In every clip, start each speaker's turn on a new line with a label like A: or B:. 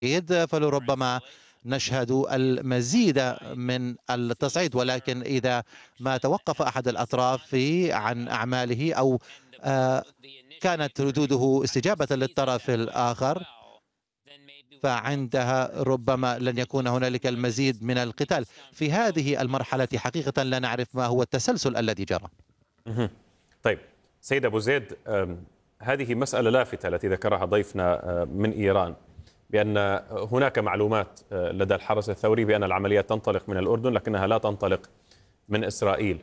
A: فلربما نشهد المزيد من التصعيد، ولكن إذا ما توقف أحد الأطراف عن أعماله أو آه، كانت ردوده استجابة للطرف الآخر، فعندها ربما لن يكون هنالك المزيد من القتال. في هذه المرحلة حقيقة لا نعرف ما هو التسلسل الذي جرى.
B: طيب سيد أبو زيد، هذه مسألة لافتة التي ذكرها ضيفنا من إيران، بأن هناك معلومات لدى الحرس الثوري بأن العمليات تنطلق من الأردن لكنها لا تنطلق من إسرائيل.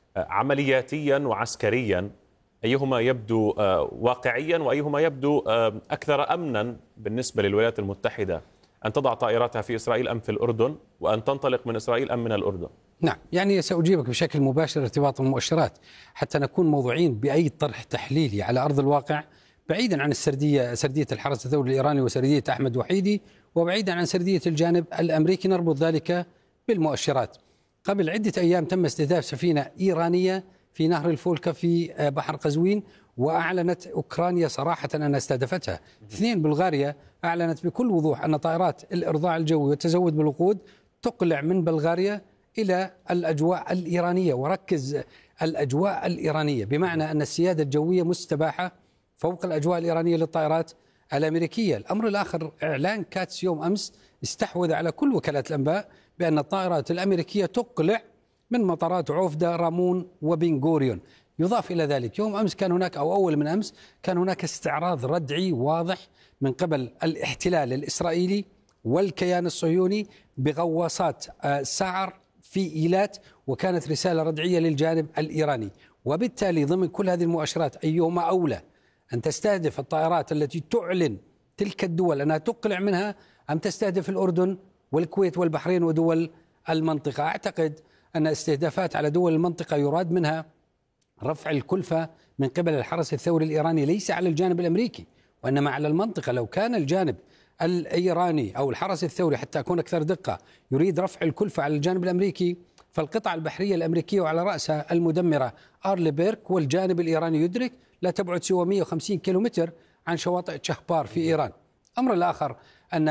B: عملياتيا وعسكريا أيهما يبدو واقعيا وأيهما يبدو أكثر أمنا بالنسبة للولايات المتحدة، أن تضع طائراتها في إسرائيل أم في الأردن، وأن تنطلق من إسرائيل أم من الأردن؟
C: نعم، يعني سأجيبك بشكل مباشر ارتباط المؤشرات حتى نكون موضوعين بأي طرح تحليلي على أرض الواقع، بعيدا عن سردية الحرس الثوري الإيراني وسردية أحمد وحيدي، وبعيدا عن سردية الجانب الأمريكي. نربط ذلك بالمؤشرات. قبل عدة أيام تم استهداف سفينة إيرانية في نهر الفولكا في بحر قزوين، وأعلنت أوكرانيا صراحة أنها استهدفتها. اثنين، بلغاريا أعلنت بكل وضوح أن طائرات الإرضاع الجوي والتزود بالوقود تقلع من بلغاريا إلى الأجواء الإيرانية. وركز الأجواء الإيرانية بمعنى أن السيادة الجوية مستباحة فوق الأجواء الإيرانية للطائرات الأمريكية. الأمر الآخر، إعلان كاتس يوم أمس استحوذ على كل وكالات الأنباء بأن الطائرات الأمريكية تقلع من مطارات عوفدة، رامون، وبن غوريون. يضاف إلى ذلك يوم أمس كان هناك، أو أول من أمس، كان هناك استعراض ردعي واضح من قبل الاحتلال الإسرائيلي والكيان الصهيوني بغواصات سعر في إيلات، وكانت رسالة ردعية للجانب الإيراني. وبالتالي ضمن كل هذه المؤشرات أيهما أولى، أن تستهدف الطائرات التي تعلن تلك الدول أنها تقلع منها، أم تستهدف الأردن والكويت والبحرين ودول المنطقة؟ أعتقد أن استهدافات على دول المنطقة يراد منها رفع الكلفة من قبل الحرس الثوري الإيراني، ليس على الجانب الأمريكي وإنما على المنطقة. لو كان الجانب الإيراني أو الحرس الثوري، حتى أكون أكثر دقة، يريد رفع الكلفة على الجانب الأمريكي، فالقطع البحرية الأمريكية وعلى رأسها المدمرة أرلي بيرك، والجانب الإيراني يدرك لا تبعد سوى 150 كيلومتر عن شواطئ شهبار في إيران. الأمر الآخر أن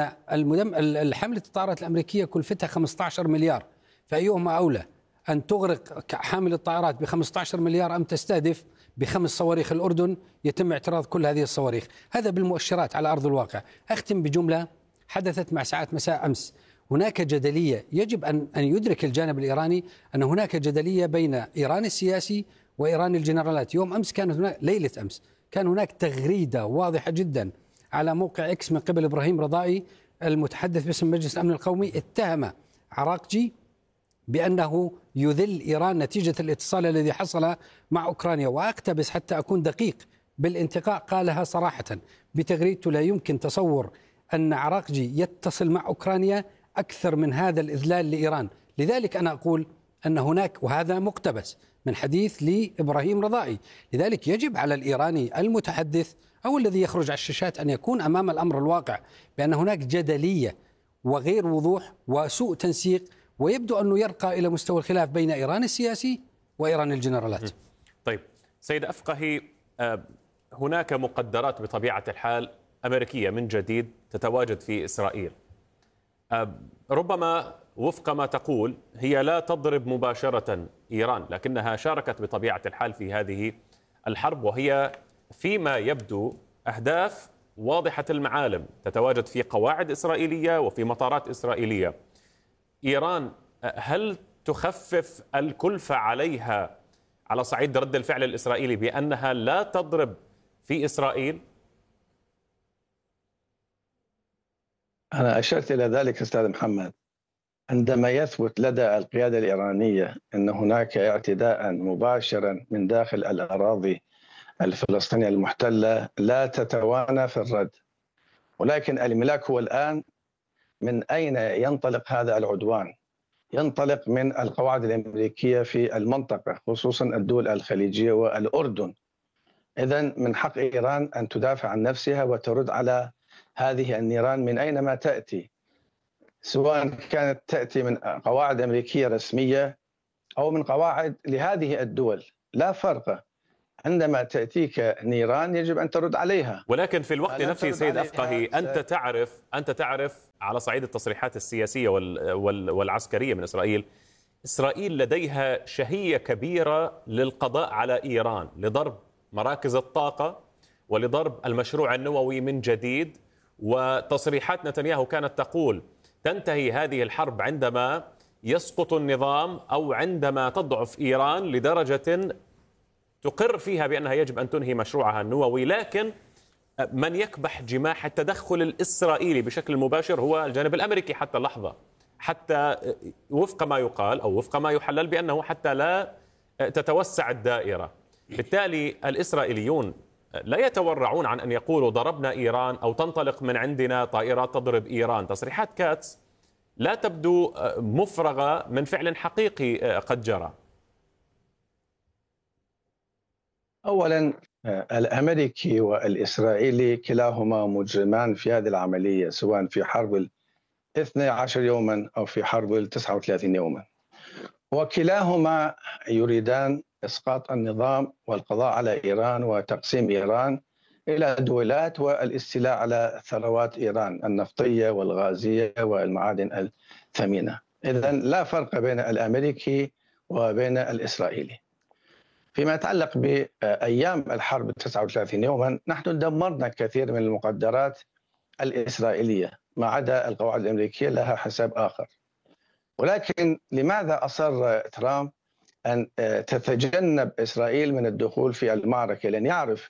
C: حملة الطائرات الأمريكية كلفتها 15 مليار، فأيهما أولى، أن تغرق حامل الطائرات ب 15 مليار أم تستهدف ب5 صواريخ الأردن يتم اعتراض كل هذه الصواريخ؟ هذا بالمؤشرات على أرض الواقع. أختم بجملة حدثت مع ساعات مساء أمس. هناك جدلية، يجب أن يدرك الجانب الإيراني أن هناك جدلية بين إيران السياسي وإيران الجنرالات. يوم أمس كانت هناك، ليلة أمس كان هناك تغريدة واضحة جدا على موقع إكس من قبل إبراهيم رضائي المتحدث باسم مجلس الأمن القومي، اتهم عراقجي بأنه يذل إيران نتيجة الاتصال الذي حصل مع أوكرانيا. وأقتبس حتى أكون دقيق بالانتقاء، قالها صراحة بتغريدته: لا يمكن تصور أن عراقجي يتصل مع أوكرانيا أكثر من هذا الإذلال لإيران. لذلك أنا أقول أن هناك، وهذا مقتبس من حديث لإبراهيم رضائي، لذلك يجب على الإيراني المتحدث أو الذي يخرج على الشاشات أن يكون أمام الأمر الواقع بأن هناك جدلية وغير وضوح وسوء تنسيق، ويبدو أنه يرقى إلى مستوى الخلاف بين إيران السياسي وإيران الجنرالات.
B: طيب سيد أفقهي، هناك مقدرات بطبيعة الحال أمريكية من جديد تتواجد في إسرائيل، ربما وفق ما تقول هي لا تضرب مباشرة إيران، لكنها شاركت بطبيعة الحال في هذه الحرب، وهي فيما يبدو أهداف واضحة المعالم، تتواجد في قواعد إسرائيلية وفي مطارات إسرائيلية. إيران هل تخفف الكلفة عليها على صعيد رد الفعل الإسرائيلي بأنها لا تضرب في إسرائيل؟
D: أنا أشرت إلى ذلك أستاذ محمد، عندما يثبت لدى القيادة الإيرانية أن هناك اعتداء مباشرا من داخل الأراضي الفلسطينية المحتلة لا تتوانى في الرد. ولكن الملاك هو الآن من أين ينطلق هذا العدوان؟ ينطلق من القواعد الأمريكية في المنطقة، خصوصا الدول الخليجية والأردن. إذن من حق إيران أن تدافع عن نفسها وترد على هذه النيران من أينما تأتي، سواء كانت تأتي من قواعد أمريكية رسمية أو من قواعد لهذه الدول، لا فرق. عندما تأتيك نيران يجب أن ترد عليها.
B: ولكن في الوقت نفسه سيد أفقهي أنت تعرف على صعيد التصريحات السياسية والعسكرية من إسرائيل لديها شهية كبيرة للقضاء على إيران، لضرب مراكز الطاقة ولضرب المشروع النووي من جديد. وتصريحات نتنياهو كانت تقول تنتهي هذه الحرب عندما يسقط النظام أو عندما تضعف إيران لدرجة تقر فيها بأنها يجب أن تنهي مشروعها النووي. لكن من يكبح جماح التدخل الإسرائيلي بشكل مباشر هو الجانب الأمريكي حتى اللحظة، حتى وفق ما يقال أو وفق ما يحلل بأنه حتى لا تتوسع الدائرة. بالتالي الإسرائيليون لا يتورعون عن أن يقولوا ضربنا إيران أو تنطلق من عندنا طائرات تضرب إيران. تصريحات كاتس لا تبدو مفرغة من فعل حقيقي قد جرى.
D: أولا الأمريكي والإسرائيلي كلاهما مجرمان في هذه العملية، سواء في حرب 12 يوما أو في حرب 39 يوما، وكلاهما يريدان إسقاط النظام والقضاء على إيران وتقسيم إيران إلى دولات والاستيلاء على ثروات إيران النفطية والغازية والمعادن الثمينة. إذن لا فرق بين الأمريكي وبين الإسرائيلي. فيما يتعلق بأيام الحرب 39 يوما، نحن دمرنا كثير من المقدرات الإسرائيلية ما عدا القواعد الأمريكية لها حساب آخر. ولكن لماذا أصر ترامب أن تتجنب إسرائيل من الدخول في المعركة؟ لأن يعرف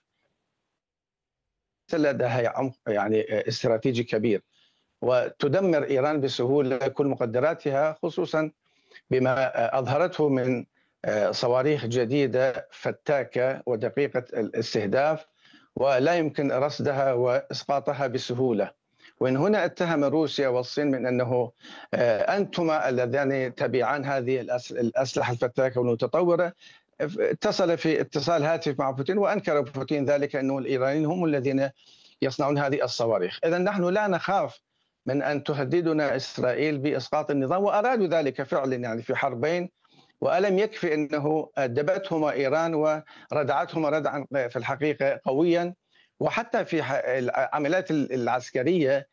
D: لديها عمق يعني استراتيجي كبير، وتدمر إيران بسهولة كل مقدراتها، خصوصا بما أظهرته من صواريخ جديدة فتاكة ودقيقة الاستهداف، ولا يمكن رصدها وإسقاطها بسهولة. وإن هنا اتهم روسيا والصين من أنه أنتما اللذان تبيعان هذه الأسلحة الفتاكة والمتطورة. اتصل في اتصال هاتف مع بوتين وأنكر بوتين ذلك، أنه الإيرانيين هم الذين يصنعون هذه الصواريخ. إذن نحن لا نخاف من أن تهددنا إسرائيل بإسقاط النظام، وأرادوا ذلك فعلا يعني في حربين، وألم يكفي أنه أدبتهما إيران وردعتهما ردعا في الحقيقة قويا. وحتى في العمليات العسكرية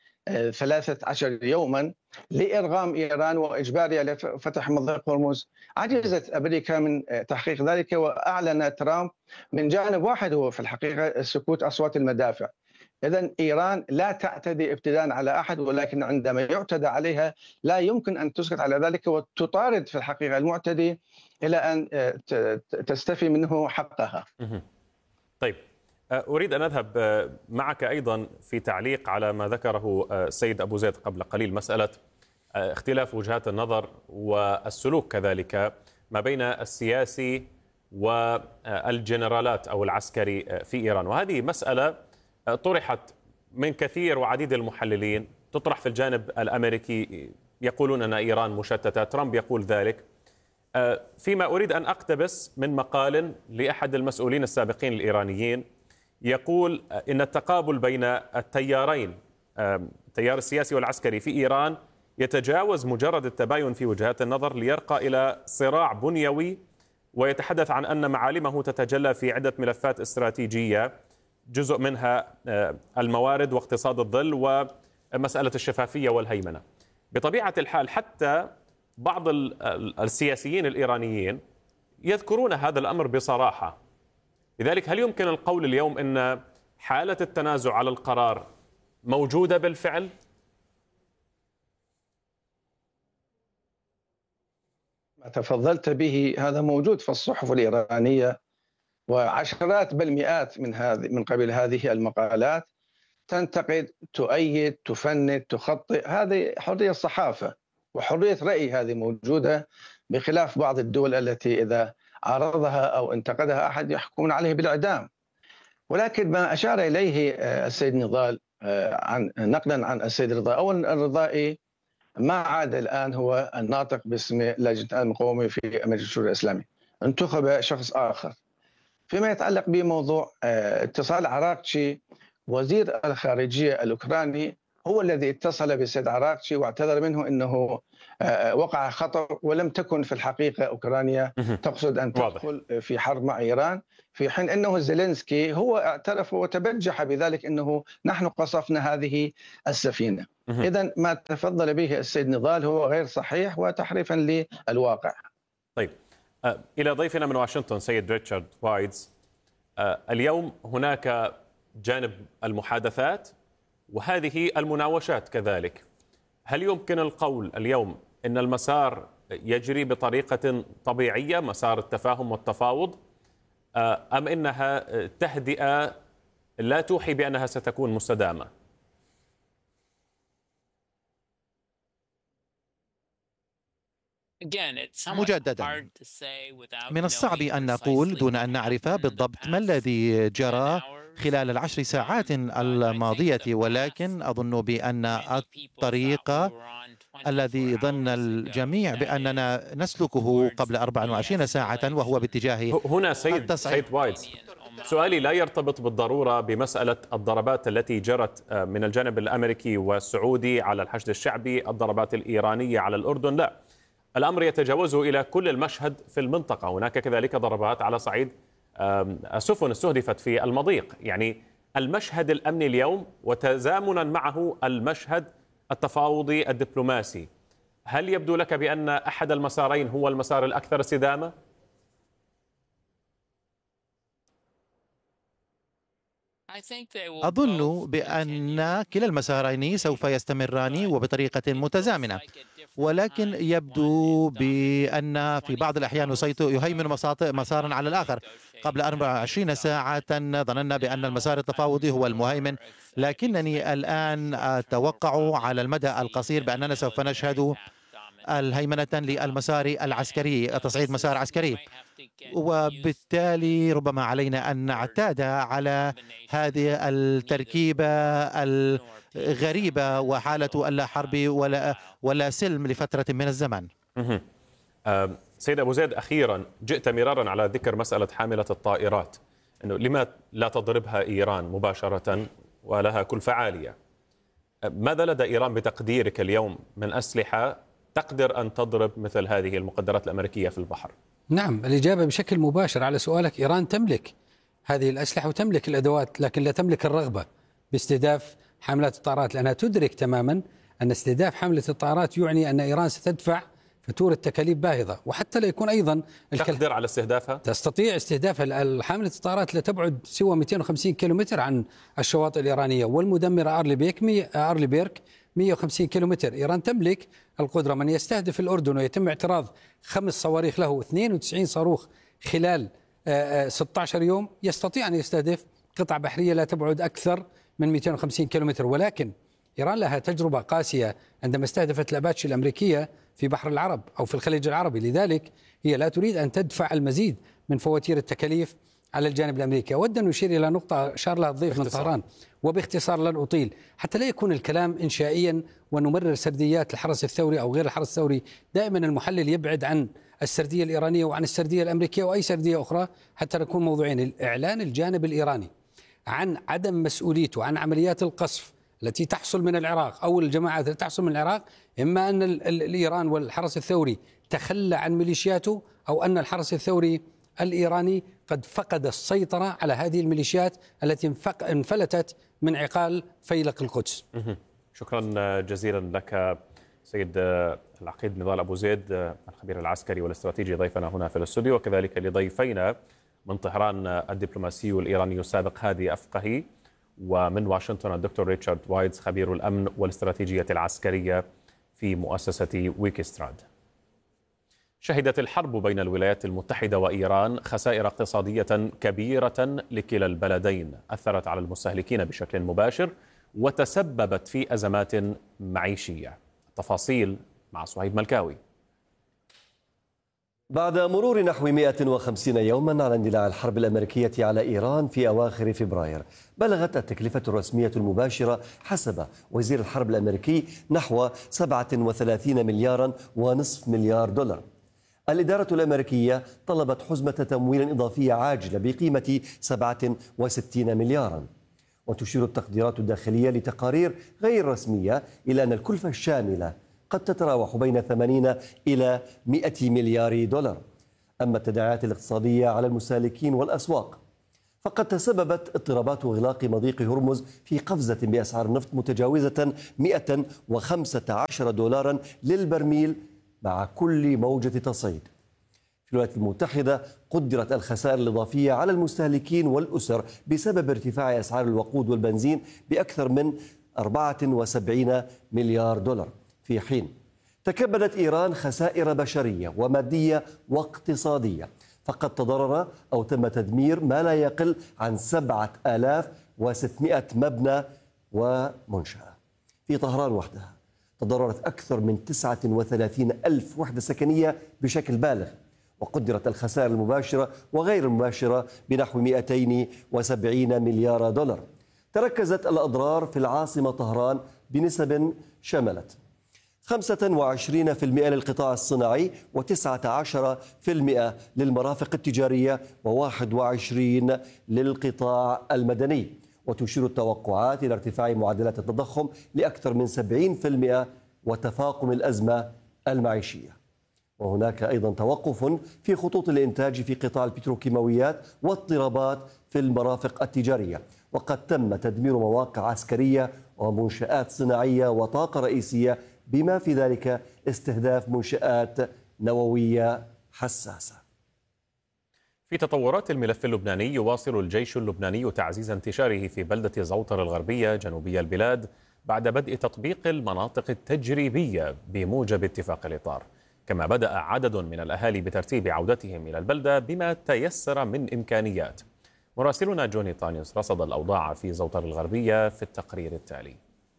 D: 13 يوما لإرغام إيران وإجبارها على فتح مضيق هرمز، عجزت أمريكا من تحقيق ذلك، وأعلن ترامب من جانب واحد هو في الحقيقة سكوت أصوات المدافع. إذن إيران لا تعتدي ابتداء على أحد، ولكن عندما يعتدى عليها لا يمكن أن تسكت على ذلك وتطارد في الحقيقة المعتدي إلى أن تستفي منه حقها.
B: طيب، أريد أن أذهب معك أيضا في تعليق على ما ذكره السيد أبو زيد قبل قليل، مسألة اختلاف وجهات النظر والسلوك كذلك ما بين السياسي والجنرالات أو العسكري في إيران. وهذه مسألة طرحت من كثير وعديد المحللين، تطرح في الجانب الأمريكي، يقولون أن إيران مشتتة، ترامب يقول ذلك. فيما أريد أن أقتبس من مقال لأحد المسؤولين السابقين الإيرانيين يقول إن التقابل بين التيارين، التيار السياسي والعسكري في إيران، يتجاوز مجرد التباين في وجهات النظر ليرقى إلى صراع بنيوي، ويتحدث عن أن معالمه تتجلى في عدة ملفات استراتيجية، جزء منها الموارد واقتصاد الظل ومسألة الشفافية والهيمنة. بطبيعة الحال حتى بعض السياسيين الإيرانيين يذكرون هذا الأمر بصراحة. لذلك هل يمكن القول اليوم أن حالة التنازع على القرار موجودة بالفعل؟
D: ما تفضلت به هذا موجود في الصحف الإيرانية، وعشرات بل مئات من قبل هذه المقالات تنتقد، تؤيد، تفند، تخطئ. هذه حرية الصحافة وحرية رأي، هذه موجودة، بخلاف بعض الدول التي إذا عارضها أو انتقدها أحد يحكمون عليه بالإعدام. ولكن ما أشار إليه السيد نضال نقلا عن السيد رضا، أولا الرضائي ما عاد الآن هو الناطق باسم لجنة المقاومة في مجلس الشورى الإسلامي، انتخب شخص آخر. فيما يتعلق بموضوع اتصال عراقتشي وزير الخارجية الأوكراني، هو الذي اتصل بالسيد عراقچي واعتذر منه أنه وقع خطأ، ولم تكن في الحقيقة أوكرانيا تقصد أن تدخل في حرب مع إيران، في حين أنه زيلينسكي هو اعترف وتبجح بذلك أنه نحن قصفنا هذه السفينة. إذن ما تفضل به السيد نضال هو غير صحيح وتحريفا للواقع.
B: طيب، إلى ضيفنا من واشنطن سيد ريتشارد وايدز. اليوم هناك جانب المحادثات وهذه المناوشات كذلك. هل يمكن القول اليوم أن المسار يجري بطريقة طبيعية، مسار التفاهم والتفاوض، أم إنها تهدئة لا توحي بأنها ستكون مستدامة؟
A: مجددا، من الصعب أن نقول دون أن نعرف بالضبط ما الذي جرى خلال العشر ساعات الماضية، ولكن أظن بأن الطريق الذي ظن الجميع بأننا نسلكه قبل 24 ساعة وهو باتجاه
B: هنا سيد وايدز، سؤالي لا يرتبط بالضرورة بمسألة الضربات التي جرت من الجانب الأمريكي والسعودي على الحشد الشعبي، الضربات الإيرانية على الأردن، لا، الأمر يتجاوزه إلى كل المشهد في المنطقة. هناك كذلك ضربات على صعيد السفن استهدفت في المضيق. يعني المشهد الأمني اليوم وتزامنا معه المشهد التفاوضي الدبلوماسي، هل يبدو لك بأن أحد المسارين هو المسار الأكثر استدامة؟
A: أظن بأن كلا المسارين سوف يستمران وبطريقة متزامنة، ولكن يبدو بأن في بعض الأحيان يهيمن مسارا على الآخر. قبل 24 ساعة ظننا بأن المسار التفاوضي هو المهيمن، لكنني الآن أتوقع على المدى القصير بأننا سوف نشهد الهيمنة للمسار العسكري، تصعيد مسار عسكري، وبالتالي ربما علينا أن نعتاد على هذه التركيبة الغريبة وحالة اللا حرب ولا سلم لفترة من الزمن.
B: سيد أبو زيد، أخيرا جئت مرارا على ذكر مسألة حاملة الطائرات، أنه لما لا تضربها إيران مباشرة ولها كلفة عالية؟ ماذا لدى إيران بتقديرك اليوم من أسلحة تقدر أن تضرب مثل هذه المقدرات الأمريكية في البحر؟
C: نعم، الإجابة بشكل مباشر على سؤالك، إيران تملك هذه الأسلحة وتملك الأدوات، لكن لا تملك الرغبة باستهداف حاملات الطائرات، لأنها تدرك تماما أن استهداف حاملة الطائرات يعني أن إيران ستدفع فاتورة تكاليف باهظة، وحتى لا يكون أيضا
B: تقدر على استهدافها؟
C: تستطيع استهداف حاملة الطائرات لا تبعد سوى 250 كيلومتر عن الشواطئ الإيرانية، والمدمرة أرلي بيرك 150 كيلومتر. إيران تملك القدرة. من يستهدف الأردن ويتم اعتراض 5 صواريخ له 92 صاروخ خلال 16 يوم يستطيع أن يستهدف قطع بحرية لا تبعد أكثر من 250 كيلومتر. ولكن إيران لها تجربة قاسية عندما استهدفت الأباتشي الأمريكية في بحر العرب أو في الخليج العربي، لذلك هي لا تريد أن تدفع المزيد من فواتير التكاليف على الجانب الأمريكي. أود أن نشير إلى نقطة أشار لها الضيف من طهران، وباختصار لن أطيل حتى لا يكون الكلام إنشائيا ونمرر سرديات الحرس الثوري أو غير الحرس الثوري. دائما المحلل يبعد عن السردية الإيرانية وعن السردية الأمريكية وأي سردية أخرى حتى نكون موضوعين. إعلان الجانب الإيراني عن عدم مسؤوليته عن عمليات القصف التي تحصل من العراق أو الجماعات التي تحصل من العراق، إما أن الإيران والحرس الثوري تخلى عن ميليشياته، أو أن الحرس الثوري الإيراني قد فقد السيطرة على هذه الميليشيات التي انفلتت من عقال فيلق القدس.
B: شكرا جزيلا لك سيد العقيد نضال أبو زيد، الخبير العسكري والاستراتيجي، ضيفنا هنا في الاستوديو، وكذلك لضيفينا من طهران الدبلوماسي الإيراني السابق هادي أفقهي، ومن واشنطن الدكتور ريتشارد وايدز خبير الأمن والاستراتيجية العسكرية في مؤسسة ويكستراد. شهدت الحرب بين الولايات المتحدة وإيران خسائر اقتصادية كبيرة لكلا البلدين، أثرت على المستهلكين بشكل مباشر وتسببت في أزمات معيشية. التفاصيل مع صهيب ملكاوي.
E: بعد مرور نحو 150 يوما على اندلاع الحرب الأمريكية على إيران في أواخر فبراير، بلغت التكلفة الرسمية المباشرة حسب وزير الحرب الأمريكي نحو 37 مليارا ونصف مليار دولار. الإدارة الأمريكية طلبت حزمة تمويل إضافية عاجلة بقيمة 67 مليارا. وتشير التقديرات الداخلية لتقارير غير رسمية إلى أن الكلفة الشاملة قد تتراوح بين 80 إلى 100 مليار دولار. أما التداعيات الاقتصادية على المستهلكين والأسواق فقد تسببت اضطرابات وإغلاق مضيق هرمز في قفزة بأسعار النفط متجاوزة 115 دولارا للبرميل مع كل موجة تصعيد. في الولايات المتحدة قدرت الخسائر الإضافية على المستهلكين والأسر بسبب ارتفاع أسعار الوقود والبنزين بأكثر من 74 مليار دولار، في حين تكبدت إيران خسائر بشرية ومادية واقتصادية، فقد تضرر أو تم تدمير ما لا يقل عن 7600 مبنى ومنشأة. في طهران وحدها تضررت أكثر من 39 ألف وحدة سكنية بشكل بالغ، وقدرت الخسائر المباشرة وغير المباشرة بنحو 270 مليار دولار. تركزت الأضرار في العاصمة طهران بنسب شملت 25% للقطاع الصناعي، و19% للمرافق التجارية، و21% للقطاع المدني. وتشير التوقعات إلى ارتفاع معدلات التضخم لأكثر من 70% وتفاقم الأزمة المعيشية. وهناك أيضا توقف في خطوط الإنتاج في قطاع البتروكيماويات واضطرابات في المرافق التجارية، وقد تم تدمير مواقع عسكرية ومنشآت صناعية وطاقة رئيسية، بما في ذلك استهداف منشآت نووية حساسة.
B: في تطورات الملف اللبناني، يواصل الجيش اللبناني تعزيز انتشاره في بلدة زوطر الغربية جنوبي البلاد بعد بدء تطبيق المناطق التجريبية بموجب اتفاق الإطار، كما بدأ عدد من الأهالي بترتيب عودتهم إلى البلدة بما تيسر من إمكانيات. مراسلنا جوني طانيوس رصد الأوضاع في زوطر الغربية في التقرير التالي.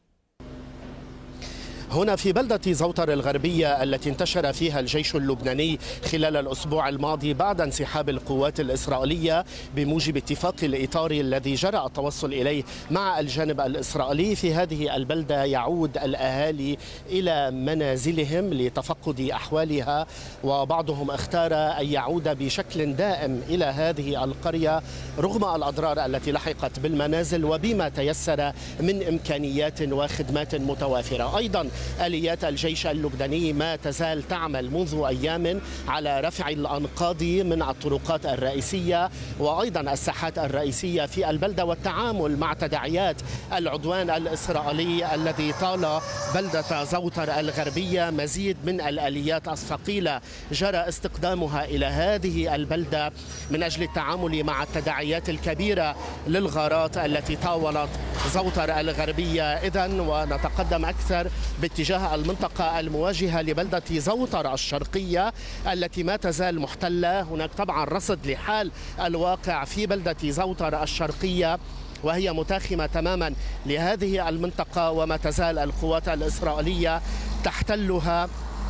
F: هنا في بلدة زوطر الغربية التي انتشر فيها الجيش اللبناني خلال الأسبوع الماضي بعد انسحاب القوات الإسرائيلية بموجب اتفاق الإطار الذي جرى التوصل إليه مع الجانب الإسرائيلي، في هذه البلدة يعود الأهالي إلى منازلهم لتفقد أحوالها، وبعضهم اختار أن يعود بشكل دائم إلى هذه القرية رغم الأضرار التي لحقت بالمنازل وبما تيسر من إمكانيات وخدمات متوافرة. أيضا آليات الجيش اللبناني ما تزال تعمل منذ أيام على رفع الأنقاض من الطرقات الرئيسية وأيضا الساحات الرئيسية في البلدة، والتعامل مع تداعيات العدوان الإسرائيلي الذي طال بلدة زوطر الغربية. مزيد من الآليات الثقيلة جرى استخدامها إلى هذه البلدة من أجل التعامل مع التداعيات الكبيرة للغارات التي طاولت زوطر الغربية. إذن ونتقدم أكثر باتجاه المنطقة المواجهة لبلدة زوطر الشرقية التي ما تزال محتلة. هناك طبعا رصد لحال الواقع في بلدة زوطر الشرقية وهي متاخمة تماما لهذه المنطقة، وما تزال القوات الإسرائيلية تحتلها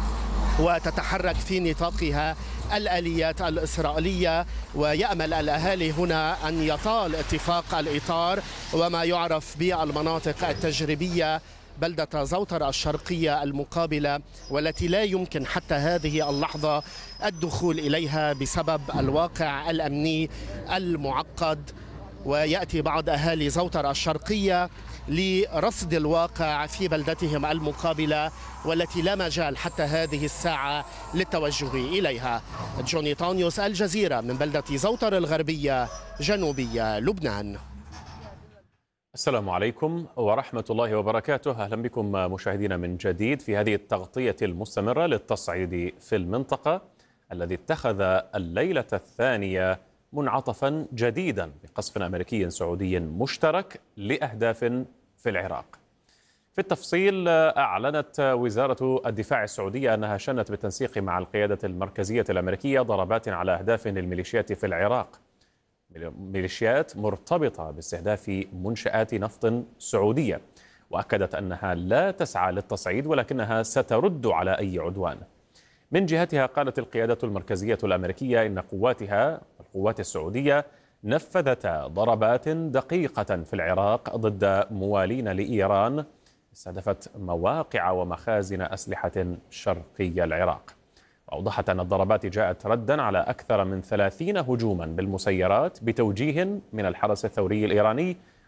F: وتتحرك في نطاقها الآليات الإسرائيلية. ويأمل الأهالي هنا أن يطال اتفاق الإطار وما يعرف بالمناطق التجريبية بلدة زوطر الشرقية المقابلة، والتي لا يمكن حتى هذه اللحظة الدخول إليها بسبب الواقع الأمني المعقد. ويأتي بعض أهالي زوطر الشرقية لرصد الواقع في بلدتهم المقابلة والتي لا مجال حتى هذه الساعة للتوجه إليها. جوني طانيوس، الجزيرة، من بلدة زوطر الغربية جنوبية لبنان.
B: السلام عليكم ورحمة الله وبركاته. أهلا بكم مشاهدينا من جديد في هذه التغطية المستمرة للتصعيد في المنطقة، الذي اتخذ الليلة الثانية منعطفا جديدا بقصف أمريكي سعودي مشترك لأهداف في العراق. في التفصيل، أعلنت وزارة الدفاع السعودية أنها شنت بالتنسيق مع القيادة المركزية الأمريكية ضربات على أهداف للميليشيات في العراق، ميليشيات مرتبطة باستهداف منشآت نفط سعودية، وأكدت أنها لا تسعى للتصعيد ولكنها سترد على أي عدوان. من جهتها قالت القيادة المركزية الأمريكية إن قواتها القوات السعودية نفذتا ضربات دقيقة في العراق ضد موالين لإيران استهدفت مواقع ومخازن أسلحة شرقي العراق. أوضحت أن الضربات جاءت ردا على أكثر من 30 هجوما بالمسيرات بتوجيه من الحرس الثوري الإيراني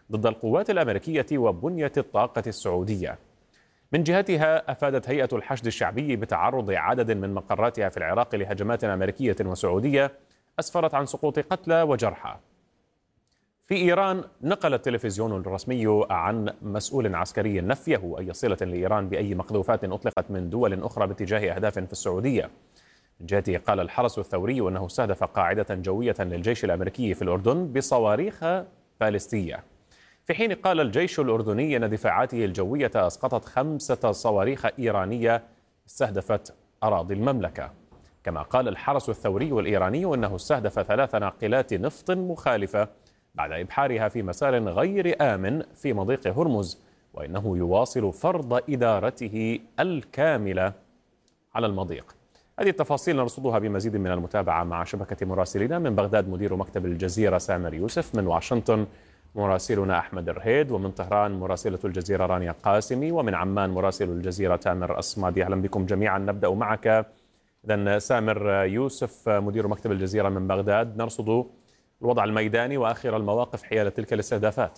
B: ضد القوات الأمريكية وبنية الطاقة السعودية. من جهتها أفادت هيئة الحشد الشعبي بتعرض عدد من مقراتها في العراق لهجمات أمريكية وسعودية أسفرت عن سقوط قتلى وجرحى. في إيران نقل التلفزيون الرسمي عن مسؤول عسكري نفيه أي صلة لإيران بأي مقذوفات أطلقت من دول أخرى باتجاه أهداف في السعودية. من جهته قال الحرس الثوري أنه استهدف قاعدة جوية للجيش الأمريكي في الأردن بصواريخ باليستية، في حين قال الجيش الأردني أن دفاعاته الجوية أسقطت 5 صواريخ إيرانية استهدفت أراضي المملكة. كما قال الحرس الثوري الإيراني أنه استهدف 3 ناقلات نفط مخالفة بعد إبحارها في مسار غير آمن في مضيق هرمز، وإنه يواصل فرض إدارته الكاملة على المضيق. هذه التفاصيل نرصدها بمزيد من المتابعة مع شبكة مراسلين. من بغداد مدير مكتب الجزيرة سامر يوسف، من واشنطن مراسلنا أحمد الرهيد، ومن طهران مراسلة الجزيرة رانيا قاسمي، ومن عمان مراسل الجزيرة تامر الصمادي. أهلا بكم جميعا. نبدأ معك إذن سامر يوسف مدير مكتب الجزيرة من بغداد، نرصد الوضع الميداني وآخر المواقف حيال تلك الاستهدافات.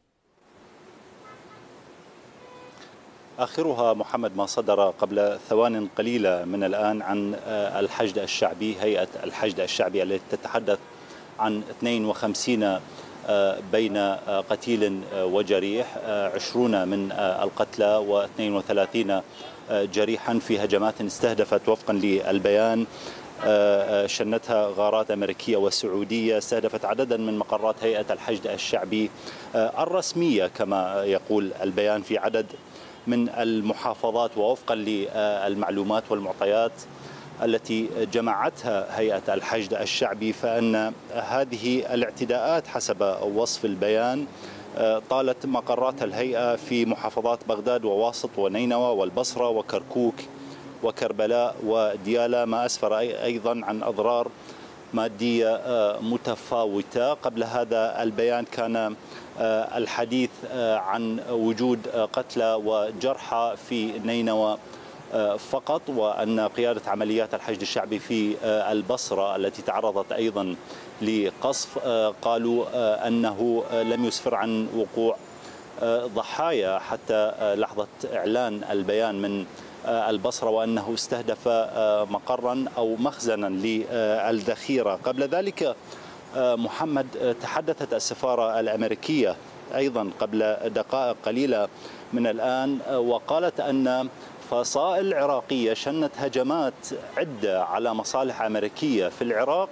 G: آخرها محمد ما صدر قبل ثوان قليلة من الآن عن الحشد الشعبي، هيئة الحشد الشعبي التي تتحدث عن 52 بين قتيل وجريح، 20 من القتلى و32 جريحا في هجمات استهدفت وفقا للبيان شنتها غارات أمريكية وسعودية، استهدفت عددا من مقرات هيئة الحشد الشعبي الرسمية كما يقول البيان في عدد من المحافظات. ووفقا للمعلومات والمعطيات التي جمعتها هيئة الحشد الشعبي فإن هذه الاعتداءات حسب وصف البيان طالت مقرات الهيئة في محافظات بغداد وواسط ونينوى والبصرة وكركوك وكربلاء وديالى، ما أسفر أيضا عن أضرار مادية متفاوتة. قبل هذا البيان كان الحديث عن وجود قتلى وجرحى في نينوى فقط، وأن قيادة عمليات الحشد الشعبي في البصرة التي تعرضت أيضا لقصف قالوا أنه لم يسفر عن وقوع ضحايا حتى لحظة إعلان البيان من البصرة، وأنه استهدف مقرا أو مخزنا للذخيرة. قبل ذلك محمد تحدثت السفارة الأمريكية أيضا قبل دقائق قليلة من الآن وقالت أن فصائل عراقية شنت هجمات عدة على مصالح أمريكية في العراق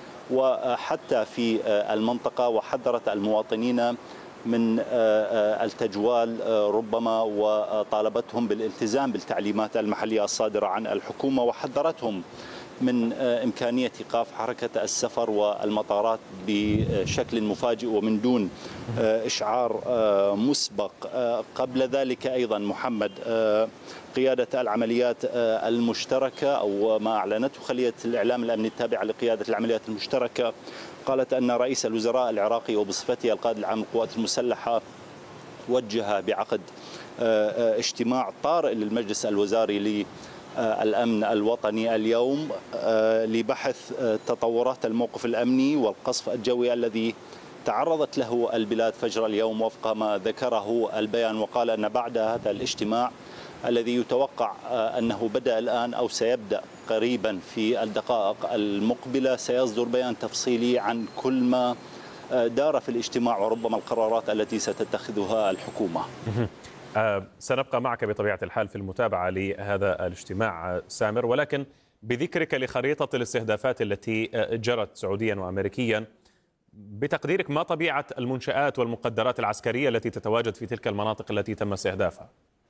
G: وحتى في المنطقة، وحذرت المواطنين من التجوال ربما، وطالبتهم بالالتزام بالتعليمات المحلية الصادرة عن الحكومة، وحذرتهم من إمكانية إيقاف حركة السفر والمطارات بشكل مفاجئ ومن دون إشعار مسبق. قبل ذلك أيضا محمد قيادة العمليات المشتركة أو ما أعلنته خلية الإعلام الأمني التابعة لقيادة العمليات المشتركة قالت أن رئيس الوزراء العراقي وبصفته القائد العام للقوات المسلحة وجه بعقد اجتماع طارئ للمجلس الوزاري الأمن الوطني اليوم لبحث تطورات الموقف الأمني والقصف الجوي الذي تعرضت له البلاد فجر اليوم وفق ما ذكره البيان. وقال أن بعد هذا الاجتماع الذي يتوقع أنه بدأ الآن أو سيبدأ قريبا في الدقائق المقبلة سيصدر بيان تفصيلي عن كل ما دار في الاجتماع وربما القرارات التي ستتخذها الحكومة.
B: سنبقى معك بطبيعة الحال في المتابعة لهذا الاجتماع سامر، ولكن بذكرك لخريطة الاستهدافات التي جرت سعوديا وأمريكيا، بتقديرك ما طبيعة المنشآت والمقدرات العسكرية التي تتواجد في تلك المناطق التي تم استهدافها؟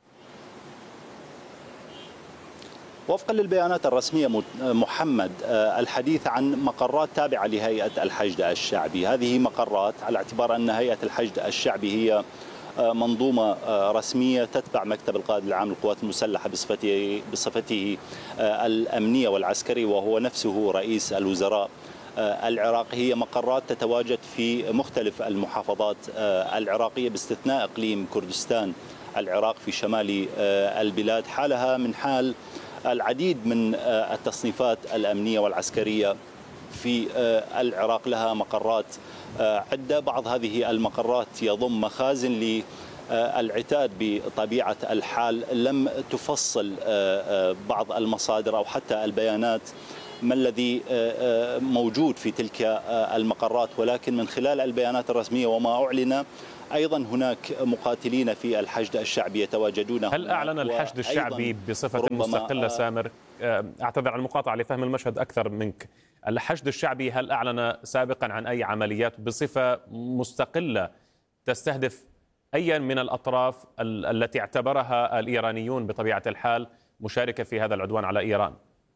G: وفقا للبيانات الرسمية محمد الحديث عن مقرات تابعة لهيئة الحشد الشعبي. هذه مقرات على اعتبار أن هيئة الحشد الشعبي هي منظومة رسمية تتبع مكتب القائد العام للقوات المسلحة بصفته الأمنية والعسكري وهو نفسه رئيس الوزراء العراقي. هي مقرات تتواجد في مختلف المحافظات العراقية باستثناء إقليم كردستان العراق في شمال البلاد. حالها من حال العديد من التصنيفات الأمنية والعسكرية في العراق لها مقرات عدة. بعض هذه المقرات يضم مخازن للعتاد بطبيعة الحال. لم تفصل بعض المصادر أو حتى البيانات ما الذي موجود في تلك المقرات، ولكن من خلال البيانات الرسمية وما أعلن أيضا هناك مقاتلين في الحشد الشعبي يتواجدون.
B: هل أعلن الحشد الشعبي بصفة مستقلة سامر؟ أعتذر عن المقاطعة لفهم المشهد أكثر منك. الحشد الشعبي هل أعلن سابقا عن أي عمليات بصفة مستقلة تستهدف أي من الأطراف التي اعتبرها الإيرانيون بطبيعة الحال مشاركة في هذا العدوان على إيران؟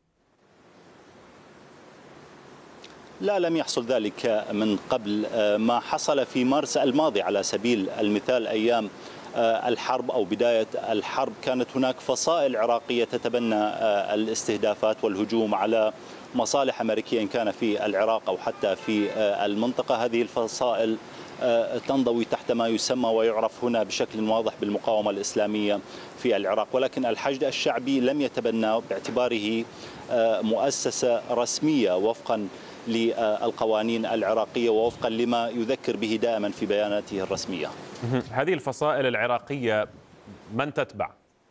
G: لا، لم يحصل ذلك من قبل. ما حصل في مارس الماضي على سبيل المثال أيام الحرب أو بداية الحرب كانت هناك فصائل عراقية تتبنى الاستهدافات والهجوم على مصالح أمريكية إن كان في العراق أو حتى في المنطقة. هذه الفصائل تنضوي تحت ما يسمى ويعرف هنا بشكل واضح بالمقاومة الإسلامية في العراق، ولكن الحشد الشعبي لم يتبنى باعتباره مؤسسة رسمية وفقا للقوانين العراقية ووفقا لما يذكر به دائما في بياناته الرسمية.
B: هذه الفصائل العراقية من تتبع؟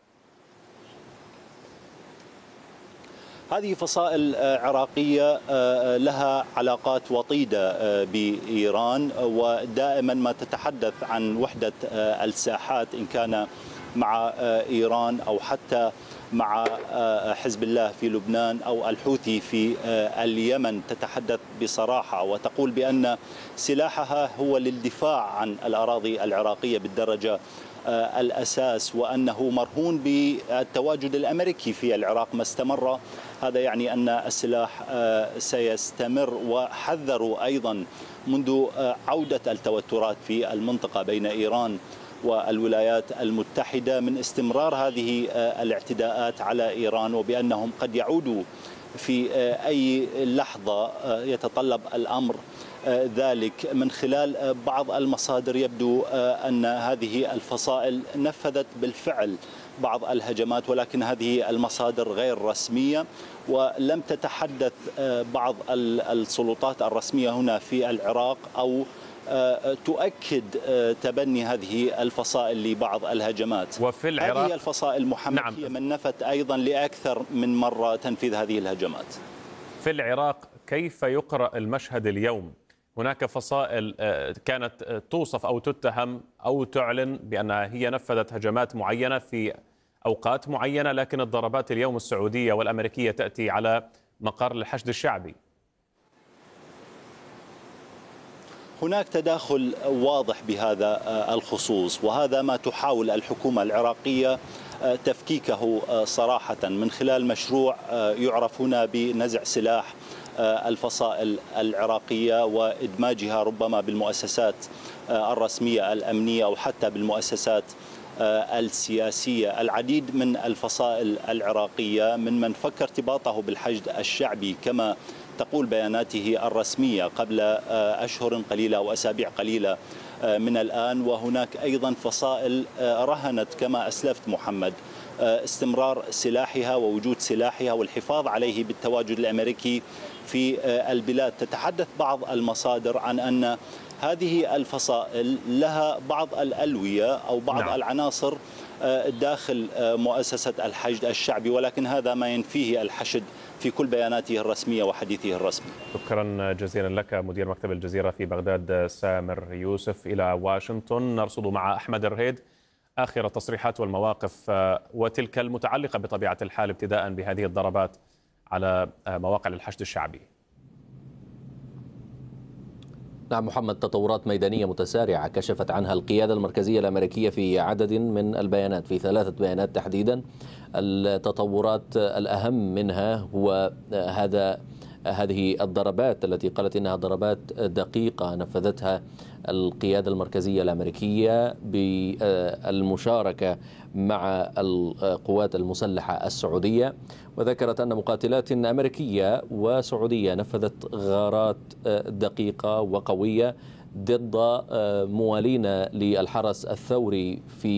G: هذه فصائل عراقية لها علاقات وطيدة بإيران، ودائما ما تتحدث عن وحدة الساحات إن كان مع إيران أو حتى مع حزب الله في لبنان أو الحوثي في اليمن. تتحدث بصراحة وتقول بأن سلاحها هو للدفاع عن الأراضي العراقية بالدرجة الأساس، وأنه مرهون بالتواجد الأمريكي في العراق ما استمر. هذا يعني أن السلاح سيستمر، وحذروا أيضا منذ عودة التوترات في المنطقة بين إيران والولايات المتحدة من استمرار هذه الاعتداءات على إيران، وبأنهم قد يعودوا في أي لحظة يتطلب الأمر ذلك. من خلال بعض المصادر يبدو أن هذه الفصائل نفذت بالفعل بعض الهجمات، ولكن هذه المصادر غير رسمية، ولم تتحدث بعض السلطات الرسمية هنا في العراق أو تؤكد تبني هذه الفصائل لبعض الهجمات.
B: وفي العراق
G: هذه الفصائل محمدية من نفت أيضا لأكثر من مرة تنفيذ هذه الهجمات.
B: في العراق كيف يقرأ المشهد اليوم؟ هناك فصائل كانت توصف أو تتهم أو تعلن بأنها هي نفذت هجمات معينة في أوقات معينة، لكن الضربات اليوم السعودية والأمريكية تأتي على مقر الحشد الشعبي.
G: هناك تداخل واضح بهذا الخصوص، وهذا ما تحاول الحكومة العراقية تفكيكه صراحة من خلال مشروع يعرف هنا بنزع سلاح الفصائل العراقية وإدماجها ربما بالمؤسسات الرسمية الأمنية أو حتى بالمؤسسات السياسية. العديد من الفصائل العراقية من فك ارتباطه بالحشد الشعبي كما تقول بياناته الرسمية قبل أشهر قليلة أو أسابيع قليلة من الآن. وهناك أيضا فصائل رهنت كما أسلفت محمد استمرار سلاحها ووجود سلاحها والحفاظ عليه بالتواجد الأمريكي في البلاد. تتحدث بعض المصادر عن أن هذه الفصائل لها بعض الألوية أو بعض العناصر داخل مؤسسة الحشد الشعبي، ولكن هذا ما ينفيه الحشد في كل بياناته الرسمية وحديثه الرسمي.
B: شكرا جزيلا لك مدير مكتب الجزيرة في بغداد سامر يوسف. إلى واشنطن نرصد مع أحمد الرهيد آخر التصريحات والمواقف وتلك المتعلقة بطبيعة الحال ابتداء بهذه الضربات على مواقع الحشد الشعبي.
H: نعم محمد، تطورات ميدانية متسارعة كشفت عنها القيادة المركزية الأمريكية في عدد من البيانات، في 3 بيانات تحديدا. التطورات الأهم منها هو هذه الضربات التي قالت إنها ضربات دقيقة نفذتها القيادة المركزية الأمريكية بالمشاركة مع القوات المسلحة السعودية، وذكرت أن مقاتلات أمريكية وسعودية نفذت غارات دقيقة وقوية ضد موالين للحرس الثوري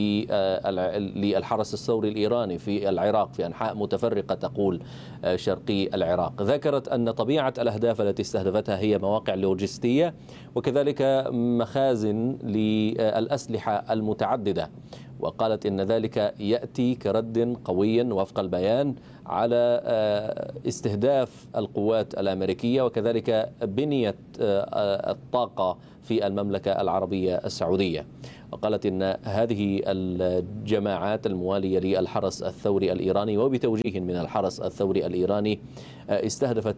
H: للحرس الثوري الإيراني في العراق في أنحاء متفرقة تقول شرقي العراق. ذكرت أن طبيعة الأهداف التي استهدفتها هي مواقع لوجستية وكذلك مخازن للأسلحة المتعددة، وقالت إن ذلك يأتي كرد قوي وفق البيان على استهداف القوات الأمريكية وكذلك بنية الطاقة في المملكة العربية السعودية. وقالت إن هذه الجماعات الموالية للحرس الثوري الإيراني وبتوجيه من الحرس الثوري الإيراني استهدفت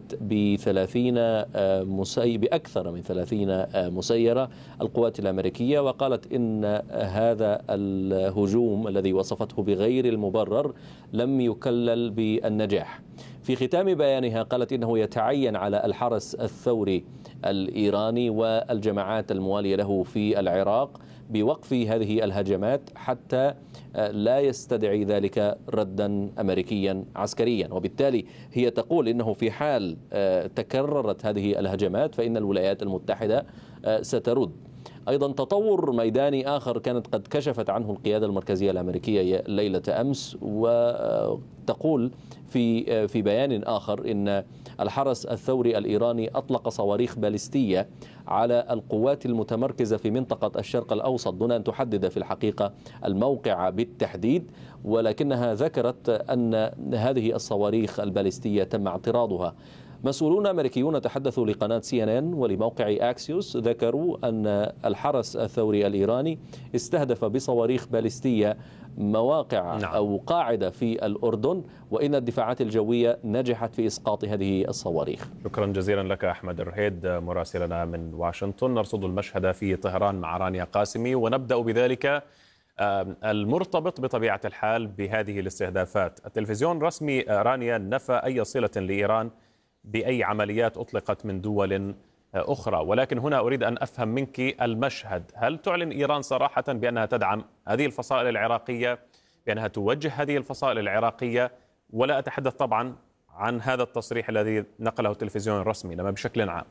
H: بأكثر من 30 مسيرة القوات الأمريكية، وقالت إن هذا الهجوم الذي وصفته بغير المبرر لم يكلل بالنجاح. في ختام بيانها قالت إنه يتعين على الحرس الثوري الإيراني والجماعات الموالية له في العراق بوقف هذه الهجمات حتى لا يستدعي ذلك ردا أمريكيا عسكريا. وبالتالي هي تقول إنه في حال تكررت هذه الهجمات فإن الولايات المتحدة سترد. أيضا تطور ميداني آخر كانت قد كشفت عنه القيادة المركزية الأمريكية ليلة أمس، وتقول في بيان آخر إن الحرس الثوري الإيراني أطلق صواريخ باليستية على القوات المتمركزة في منطقة الشرق الأوسط دون أن تحدد في الحقيقة الموقع بالتحديد، ولكنها ذكرت أن هذه الصواريخ الباليستية تم اعتراضها. مسؤولون أمريكيون تحدثوا لقناة CNN ولموقع أكسيوس ذكروا أن الحرس الثوري الإيراني استهدف بصواريخ باليستية مواقع أو قاعدة في الأردن، وإن الدفاعات الجوية نجحت في إسقاط هذه الصواريخ.
B: شكرا جزيلا لك أحمد الرهيد مراسلنا من واشنطن. نرصد المشهد في طهران مع رانيا قاسمي، ونبدأ بذلك المرتبط بطبيعة الحال بهذه الاستهدافات. التلفزيون الرسمي رانيا نفى أي صلة لإيران بأي عمليات أطلقت من دول أخرى، ولكن هنا أريد أن أفهم منك المشهد. هل تعلن إيران صراحة بأنها تدعم هذه الفصائل العراقية، بأنها توجه هذه الفصائل العراقية؟ ولا أتحدث طبعا عن هذا التصريح الذي نقله التلفزيون الرسمي، إنما بشكل عام.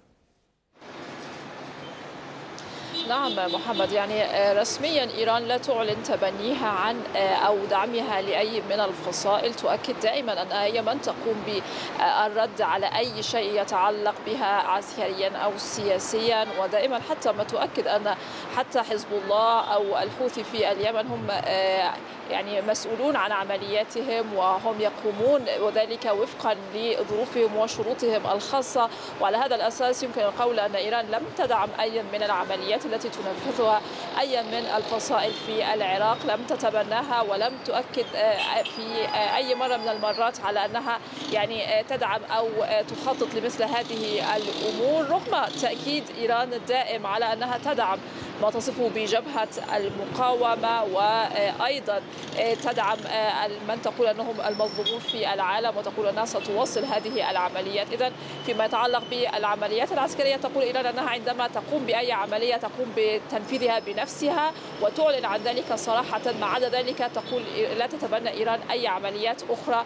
I: نعم محمد، يعني رسميا إيران لا تعلن تبنيها عن أو دعمها لأي من الفصائل. تؤكد دائما أنها هي من تقوم بالرد على أي شيء يتعلق بها عسكريا أو سياسيا، ودائما حتى ما تؤكد أن حتى حزب الله أو الحوثي في اليمن هم يعني مسؤولون عن عملياتهم وهم يقومون وذلك وفقا لظروفهم وشروطهم الخاصة. وعلى هذا الأساس يمكن القول أن إيران لم تدعم أي من العمليات التي تنفذها أي من الفصائل في العراق، لم تتبناها ولم تؤكد في أي مرة من المرات على أنها يعني تدعم أو تخطط لمثل هذه الأمور، رغم تأكيد إيران الدائم على أنها تدعم ما تصفه بجبهة المقاومة، وأيضا تدعم من تقول أنهم المظلومون في العالم وتقول أنها ستواصل هذه العمليات. إذن فيما يتعلق بالعمليات العسكرية تقول إيران أنها عندما تقوم بأي عملية تقوم بتنفيذها بنفسها وتعلن عن ذلك صراحة. ما عدا ذلك تقول لا تتبنى إيران أي عمليات أخرى،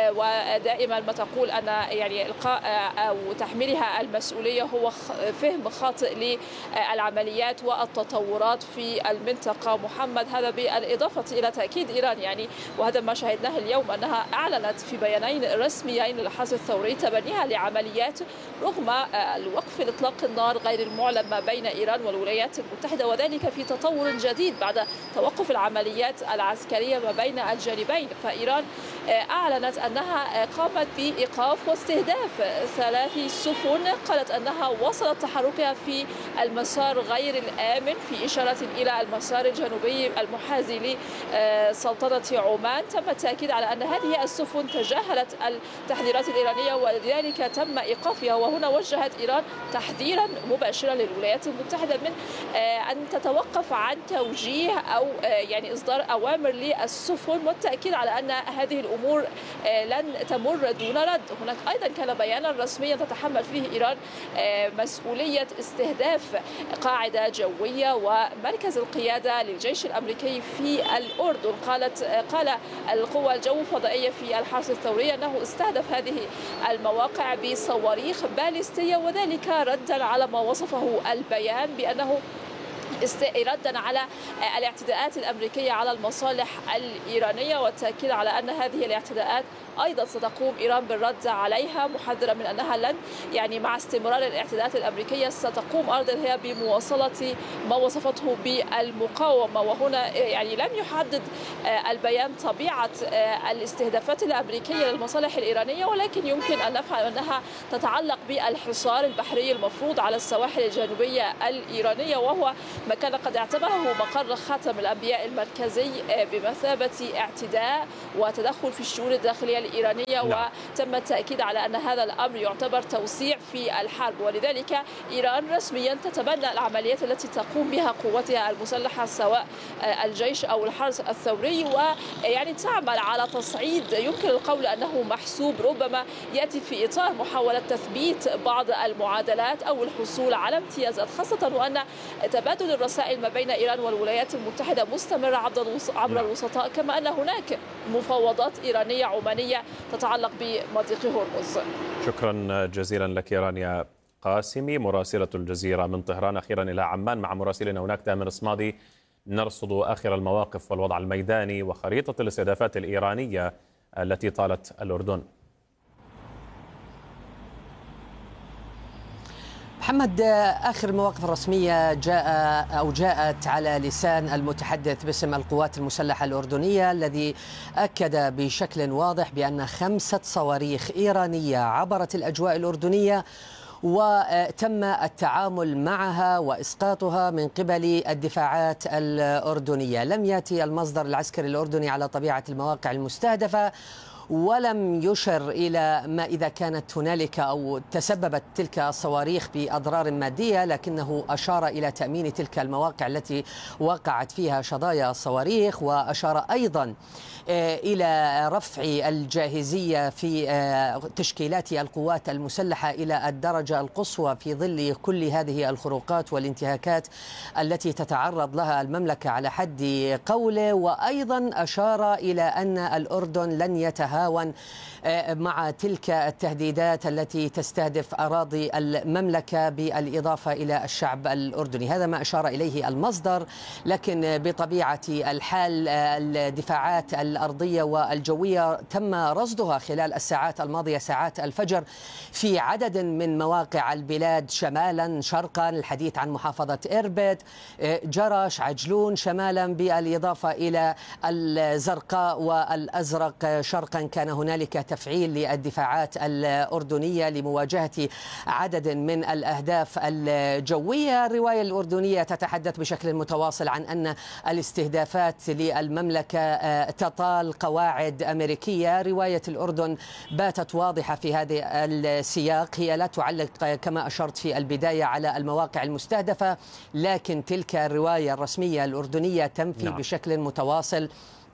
I: ودائما ما تقول أن يعني إلقاء أو تحميلها المسؤولية هو فهم خاطئ للعمليات والتطورات في المنطقة محمد. هذا بالإضافة إلى تأكيد إيران يعني وهذا ما شاهدناه اليوم أنها أعلنت في بيانين رسميين للحرس الثوري تبنيها لعمليات رغم الوقف إطلاق النار غير المعلن ما بين إيران والولايات المتحدة، وذلك في تطور جديد بعد توقف العمليات العسكرية ما بين الجانبين. فإيران أعلنت أنها قامت بإيقاف واستهداف 3 سفن قالت أنها وصلت تحركها في المسار غير الآمن، في إشارة إلى المسار الجنوبي المحاذي لسلطنة عمان. تم التأكيد على أن هذه السفن تجاهلت التحذيرات الإيرانية ولذلك تم إيقافها. وهنا وجهت إيران تحذيرا مباشرا للولايات المتحدة من أن تتوقف عن توجيه أو يعني إصدار أوامر للسفن، والتأكيد على أن هذه الأمور لن تمر دون رد. هناك أيضا كان بيانا رسميا تتحمل فيه إيران مسؤولية استهداف قاعدة جوية الروسية ومركز القيادة للجيش الأمريكي في الأردن. قال القوى الجو الفضائية في الحرس الثوري أنه استهدف هذه المواقع بصواريخ باليستية، وذلك ردا على ما وصفه البيان بأنه ردا على الاعتداءات الأمريكية على المصالح الإيرانية، والتأكيد على أن هذه الاعتداءات أيضا ستقوم إيران بالرد عليها، محذرة من أنها لن مع استمرار الاعتداءات الأمريكية ستقوم أيضا هي بمواصلة ما وصفته بالمقاومة. وهنا لم يحدد البيان طبيعة الاستهدافات الأمريكية للمصالح الإيرانية، ولكن يمكن أن نفهم أنها تتعلق بالحصار البحري المفروض على السواحل الجنوبية الإيرانية، وهو ما كان قد اعتبره مقر خاتم الأنبياء المركزي بمثابة اعتداء وتدخل في الشؤون الداخلية الإيرانية. وتم التأكيد على أن هذا الأمر يعتبر توسيع في الحرب، ولذلك إيران رسميا تتبنى العمليات التي تقوم بها قواتها المسلحة سواء الجيش أو الحرس الثوري، تعمل على تصعيد يمكن القول أنه محسوب، ربما يأتي في إطار محاولة تثبيت بعض المعادلات أو الحصول على امتيازات، خاصة وأن تبادل الرسائل ما بين إيران والولايات المتحدة مستمرة عبر الوسطاء، كما أن هناك مفاوضات إيرانية عمانية تتعلق بمضيق هرمز.
B: شكرا جزيلا لك رانيا قاسمي مراسلة الجزيرة من طهران. أخيرا إلى عمان مع مراسلنا هناك تامر الصمادي، نرصد آخر المواقف والوضع الميداني وخريطة الاستهدافات الإيرانية التي طالت الأردن.
J: محمد، آخر المواقف الرسمية جاءت على لسان المتحدث باسم القوات المسلحة الأردنية، الذي أكد بشكل واضح بأن 5 صواريخ إيرانية عبرت الأجواء الأردنية وتم التعامل معها وإسقاطها من قبل الدفاعات الأردنية. لم يأتي المصدر العسكري الأردني على طبيعة المواقع المستهدفة، ولم يشر إلى ما إذا كانت هنالك أو تسببت تلك الصواريخ بأضرار مادية، لكنه أشار إلى تأمين تلك المواقع التي وقعت فيها شظايا الصواريخ، وأشار أيضا إلى رفع الجاهزية في تشكيلات القوات المسلحة إلى الدرجة القصوى في ظل كل هذه الخروقات والانتهاكات التي تتعرض لها المملكة على حد قوله. وأيضا أشار إلى أن الأردن لن يتهاون مع تلك التهديدات التي تستهدف أراضي المملكة بالإضافة إلى الشعب الأردني. هذا ما أشار إليه المصدر، لكن بطبيعة الحال الدفاعات الأرضية والجوية تم رصدها خلال الساعات الماضية، ساعات الفجر، في عدد من مواقع البلاد شمالا شرقا، الحديث عن محافظة إربد، جرش، عجلون شمالا، بالإضافة إلى الزرقاء والأزرق شرقا. كان هنالك تفعيل للدفاعات الأردنية لمواجهة عدد من الأهداف الجوية. الرواية الأردنية تتحدث بشكل متواصل عن أن الاستهدافات للمملكة تطال قواعد أمريكية. رواية الأردن باتت واضحة في هذا السياق، هي لا تعلق كما أشرت في البداية على المواقع المستهدفة، لكن تلك الرواية الرسمية الأردنية تنفي بشكل متواصل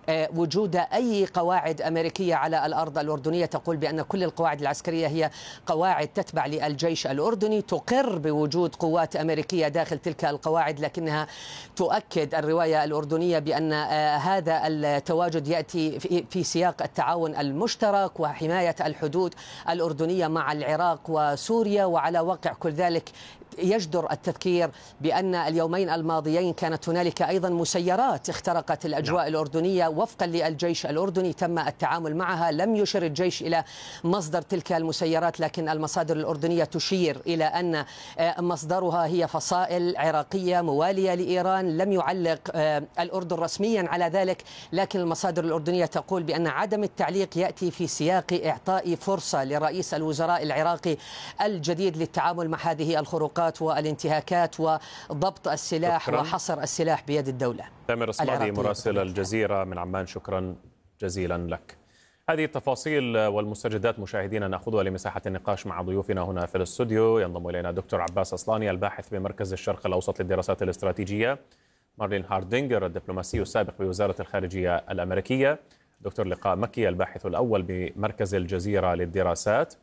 J: وجود أي قواعد أمريكية على الأرض الأردنية. تقول بأن كل القواعد العسكرية هي قواعد تتبع للجيش الأردني، تقر بوجود قوات أمريكية داخل تلك القواعد، لكنها تؤكد الرواية الأردنية بأن هذا التواجد يأتي في سياق التعاون المشترك وحماية الحدود الأردنية مع العراق وسوريا. وعلى وقع كل ذلك يجدر التذكير بأن اليومين الماضيين كانت هنالك أيضا مسيرات اخترقت الأجواء الأردنية وفقا للجيش الأردني، تم التعامل معها. لم يشر الجيش إلى مصدر تلك المسيرات، لكن المصادر الأردنية تشير إلى أن مصدرها هي فصائل عراقية موالية لإيران. لم يعلق الأردن رسميا على ذلك، لكن المصادر الأردنية تقول بأن عدم التعليق يأتي في سياق إعطاء فرصة لرئيس الوزراء العراقي الجديد للتعامل مع هذه الخروقات والانتهاكات وضبط السلاح وحصر السلاح بيد الدولة.
B: تامر الصمادي مراسل الجزيرة من عمان، شكرا جزيلا لك. هذه التفاصيل والمستجدات مشاهدينا نأخذها لمساحة النقاش مع ضيوفنا هنا في الاستوديو. ينضم إلينا دكتور عباس أصلاني الباحث بمركز الشرق الأوسط للدراسات الاستراتيجية، مارلين هاردينجر الدبلوماسي السابق بوزارة الخارجية الأمريكية، دكتور لقاء مكي الباحث الأول بمركز الجزيرة للدراسات،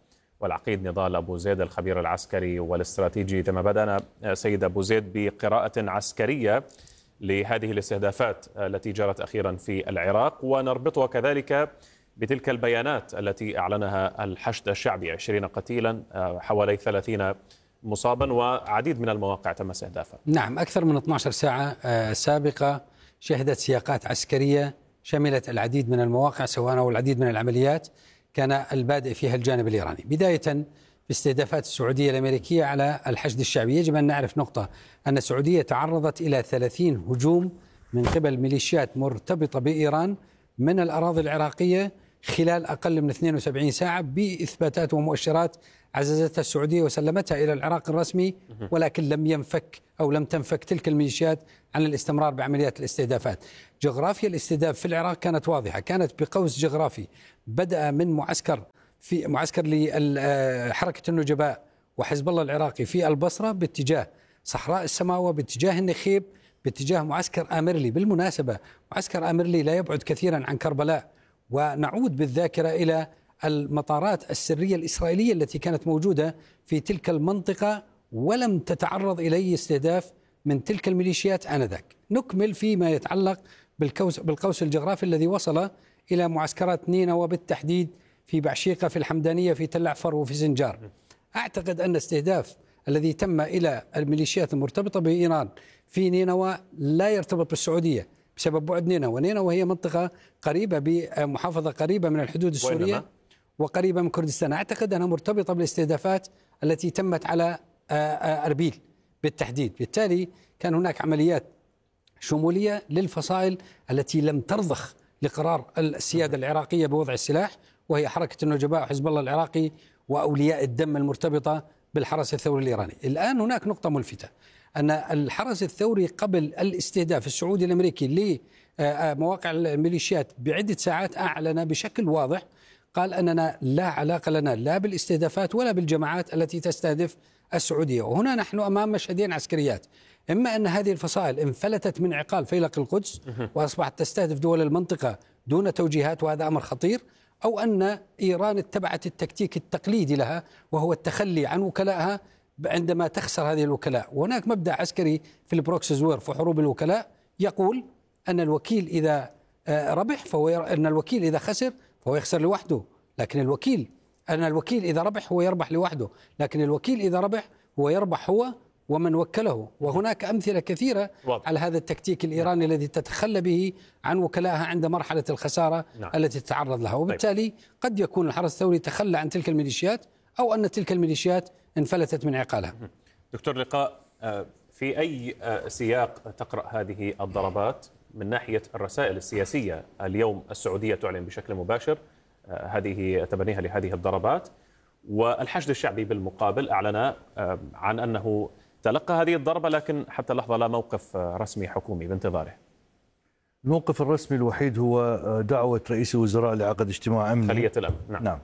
B: والعقيد نضال أبو زيد الخبير العسكري والاستراتيجي. كما بدأنا سيد أبو زيد بقراءة عسكرية لهذه الاستهدافات التي جرت أخيرا في العراق، ونربطها كذلك بتلك البيانات التي أعلنها الحشد الشعبي: 20 قتيلا، حوالي 30 مصابا، وعديد من المواقع تم استهدافها.
C: نعم، أكثر من 12 ساعة سابقة شهدت سياقات عسكرية شملت العديد من المواقع سواء أو العديد من العمليات كان البادئ فيها الجانب الإيراني. بداية باستهدافات السعودية الأمريكية على الحشد الشعبي. يجب أن نعرف نقطة، أن السعودية تعرضت إلى 30 هجوم من قبل ميليشيات مرتبطة بإيران من الأراضي العراقية خلال أقل من 72 ساعة، بإثباتات ومؤشرات عززتها السعودية وسلمتها إلى العراق الرسمي، ولكن لم تنفك تلك الميليشيات عن الاستمرار بعمليات الاستهدافات. جغرافيا الاستهداف في العراق كانت واضحة، كانت بقوس جغرافي بدأ من معسكر لحركة النجباء وحزب الله العراقي في البصرة باتجاه صحراء السماوة، باتجاه النخيب، باتجاه معسكر آمرلي. بالمناسبة معسكر آمرلي لا يبعد كثيرا عن كربلاء، ونعود بالذاكرة إلى المطارات السرية الإسرائيلية التي كانت موجودة في تلك المنطقة ولم تتعرض إلى استهداف من تلك الميليشيات آنذاك. نكمل فيما يتعلق بالقوس الجغرافي الذي وصل إلى معسكرات نينوى، بالتحديد في بعشيقة، في الحمدانية، في تل عفر، وفي زنجار. أعتقد أن استهداف الذي تم إلى الميليشيات المرتبطة بإيران في نينوى لا يرتبط بالسعودية بسبب بعد نينوى. نينوى هي منطقة قريبة بمحافظة قريبة من الحدود السورية وقريبة من كردستان. أعتقد أنها مرتبطة بالاستهدافات التي تمت على أربيل بالتحديد. بالتالي كان هناك عمليات شمولية للفصائل التي لم ترضخ لقرار السيادة العراقية بوضع السلاح، وهي حركة النجباء وحزب الله العراقي وأولياء الدم المرتبطة بالحرس الثوري الإيراني. الآن هناك نقطة ملفتة، أن الحرس الثوري قبل الاستهداف السعودي الأمريكي لمواقع الميليشيات بعدة ساعات أعلن بشكل واضح، قال أننا لا علاقة لنا لا بالاستهدافات ولا بالجماعات التي تستهدف السعودية. وهنا نحن أمام مشهدين عسكريات: إما أن هذه الفصائل انفلتت من عقال فيلق القدس وأصبحت تستهدف دول المنطقة دون توجيهات، وهذا أمر خطير، أو أن إيران اتبعت التكتيك التقليدي لها وهو التخلي عن وكلائها عندما تخسر هذه الوكلاء. وهناك مبدأ عسكري في البروكسيز وير، في حروب الوكلاء، يقول أن الوكيل إذا ربح أن الوكيل إذا خسر فهو يخسر لوحده، لكن الوكيل إذا ربح هو يربح لوحده، لكن الوكيل إذا ربح هو يربح هو ومن وكله. وهناك أمثلة كثيرة على هذا التكتيك الإيراني الذي تتخلى به عن وكلائها عند مرحلة الخسارة التي تتعرض لها. وبالتالي قد يكون الحرس الثوري تخلى عن تلك الميليشيات، أو أن تلك الميليشيات انفلتت من عقالها.
B: دكتور لقاء، في أي سياق تقرأ هذه الضربات من ناحية الرسائل السياسية؟ اليوم السعودية تعلن بشكل مباشر هذه تبنيها لهذه الضربات، والحشد الشعبي بالمقابل أعلن عن أنه تلقى هذه الضربة، لكن حتى اللحظة لا موقف رسمي حكومي بانتظاره.
K: الموقف الرسمي الوحيد هو دعوة رئيس الوزراء لعقد اجتماع أمني،
B: خلية الأمن. نعم.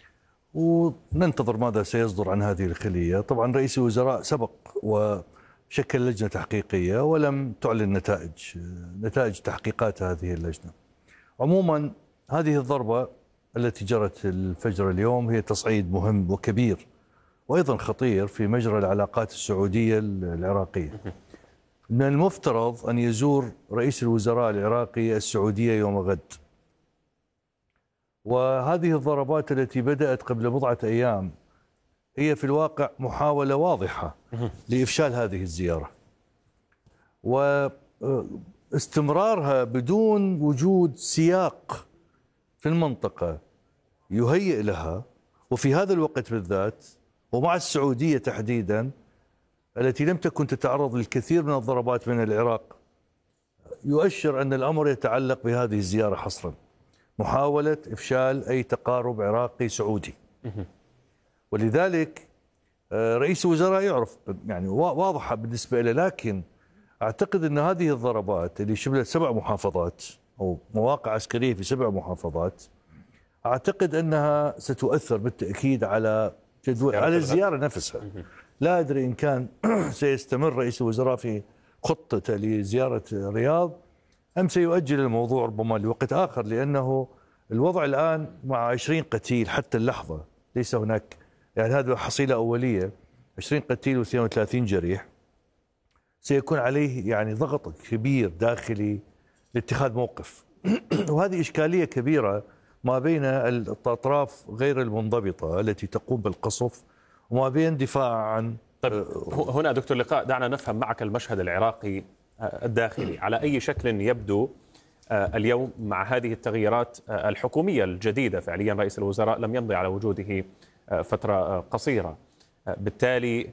K: وننتظر ماذا سيصدر عن هذه الخلية. طبعا رئيس الوزراء سبق وشكل لجنة تحقيقية ولم تعلن نتائج تحقيقات هذه اللجنة. عموما هذه الضربة التي جرت الفجر اليوم هي تصعيد مهم وكبير وأيضا خطير في مجرى العلاقات السعودية العراقية. من المفترض أن يزور رئيس الوزراء العراقي السعودية يوم غد، وهذه الضربات التي بدأت قبل بضعة أيام هي في الواقع محاولة واضحة لإفشال هذه الزيارة، واستمرارها بدون وجود سياق في المنطقة يهيئ لها، وفي هذا الوقت بالذات ومع السعودية تحديدا التي لم تكن تتعرض للكثير من الضربات من العراق، يؤشر أن الأمر يتعلق بهذه الزيارة حصرا، محاولة إفشال أي تقارب عراقي سعودي. ولذلك رئيس الوزراء يعرف يعني واضحة بالنسبة له، لكن أعتقد أن هذه الضربات اللي شملت 7 محافظات أو مواقع عسكرية في 7 محافظات، أعتقد أنها ستؤثر بالتأكيد على الزيارة نفسها. لا أدري إن كان سيستمر رئيس الوزراء في خطته لزيارة الرياض أم سيؤجل الموضوع ربما لوقت آخر، لأنه الوضع الآن مع 20 قتيل حتى اللحظة ليس هناك يعني هذا حصيلة أولية 20 قتيل و32 جريح. سيكون عليه يعني ضغط كبير داخلي لاتخاذ موقف وهذه إشكالية كبيرة ما بين الأطراف غير المنضبطة التي تقوم بالقصف وما بين دفاع عن.
B: طيب هنا دكتور لقاء دعنا نفهم معك المشهد العراقي الداخلي على أي شكل يبدو اليوم مع هذه التغييرات الحكومية الجديدة. فعليا رئيس الوزراء لم يمضي على وجوده فترة قصيرة، بالتالي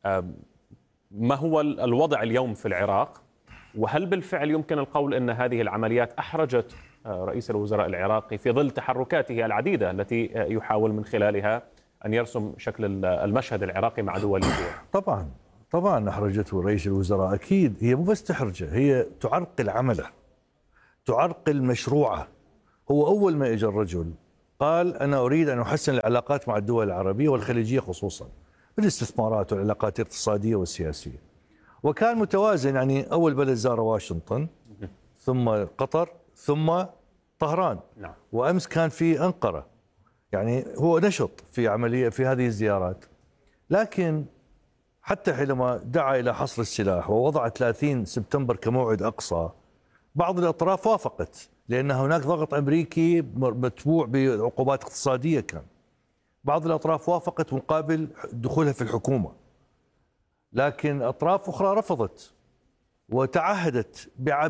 B: ما هو الوضع اليوم في العراق؟ وهل بالفعل يمكن القول أن هذه العمليات أحرجت رئيس الوزراء العراقي في ظل تحركاته العديدة التي يحاول من خلالها أن يرسم شكل المشهد العراقي مع دول ليبيا؟
K: طبعا أحرجته رئيس الوزراء أكيد. هي مو بس تحرجه، هي تعرقل عمله، تعرقل مشروعه. هو أول ما إجا الرجل قال أنا أريد أن أحسن العلاقات مع الدول العربية والخليجية خصوصا بالاستثمارات والعلاقات الاقتصادية والسياسية، وكان متوازن. يعني أول بلد زار واشنطن ثم قطر ثم طهران، وأمس كان في أنقرة. يعني هو نشط في عملية في هذه الزيارات. لكن حتى حينما دعا إلى حصر السلاح ووضع 30 سبتمبر كموعد أقصى، بعض الأطراف وافقت لأن هناك ضغط أمريكي متبوع بعقوبات اقتصادية. كان بعض الأطراف وافقت مقابل دخولها في الحكومة، لكن أطراف أخرى رفضت وتعهدت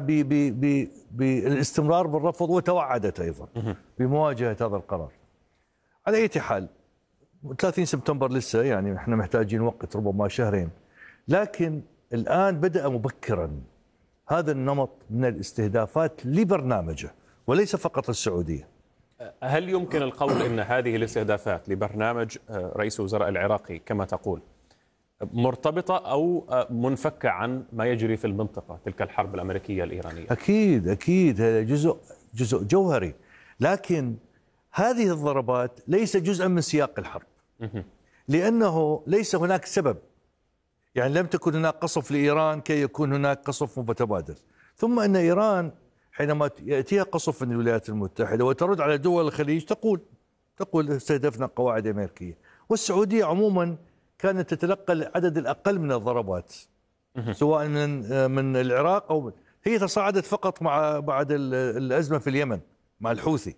K: بالاستمرار بالرفض وتوعدت أيضا بمواجهة هذا القرار. على أي حال 30 سبتمبر لسه يعني احنا محتاجين وقت ربما شهرين، لكن الآن بدأ مبكرا هذا النمط من الاستهدافات لبرنامجه وليس فقط السعودية.
B: هل يمكن القول أن هذه الاستهدافات لبرنامج رئيس الوزراء العراقي كما تقول مرتبطة أو منفكة عن ما يجري في المنطقة، تلك الحرب الأمريكية الإيرانية؟
K: أكيد هذا جزء جوهري، لكن هذه الضربات ليس جزءا من سياق الحرب، لأنه ليس هناك سبب. يعني لم تكن هناك قصف لإيران كي يكون هناك قصف متبادل. ثم أن إيران حينما يأتيها قصف من الولايات المتحدة وترد على دول الخليج تقول استهدفنا قواعد أمريكية. والسعودية عموما كانت تتلقى العدد الأقل من الضربات سواء من العراق أو هي تصاعدت فقط بعد الأزمة في اليمن مع الحوثي.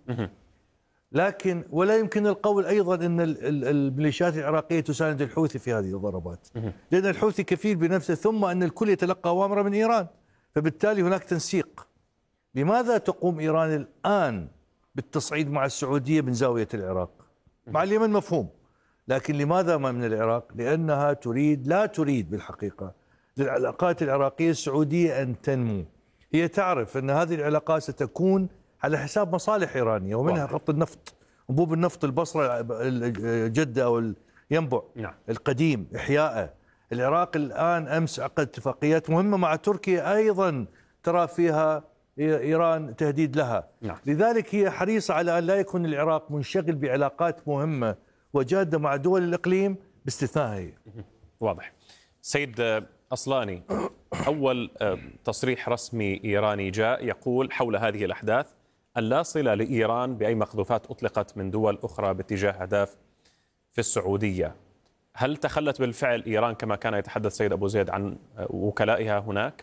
K: لكن ولا يمكن القول أيضا أن الميليشيات العراقية تساند الحوثي في هذه الضربات، لأن الحوثي كفيل بنفسه، ثم أن الكل يتلقى أوامر من إيران، فبالتالي هناك تنسيق. لماذا تقوم إيران الآن بالتصعيد مع السعودية من زاوية العراق؟ مع اليمن مفهوم، لكن لماذا ما من العراق؟ لأنها لا تريد بالحقيقة للعلاقات العراقية السعودية أن تنمو. هي تعرف أن هذه العلاقات ستكون على حساب مصالح إيرانية، ومنها خط النفط، أنبوب النفط البصرة جدة أو الينبع القديم إحياءه. العراق الآن أمس عقد اتفاقيات مهمة مع تركيا أيضا ترى فيها إيران تهديد لها. لذلك هي حريصة على أن لا يكون العراق منشغل بعلاقات مهمة وجادة مع دول الإقليم باستثنائها.
B: واضح. سيد أصلاني، أول تصريح رسمي إيراني جاء يقول حول هذه الأحداث أن لا صلة لإيران بأي مقذوفات أطلقت من دول أخرى باتجاه أهداف في السعودية. هل تخلت بالفعل إيران كما كان يتحدث سيد أبو زيد عن وكلائها هناك؟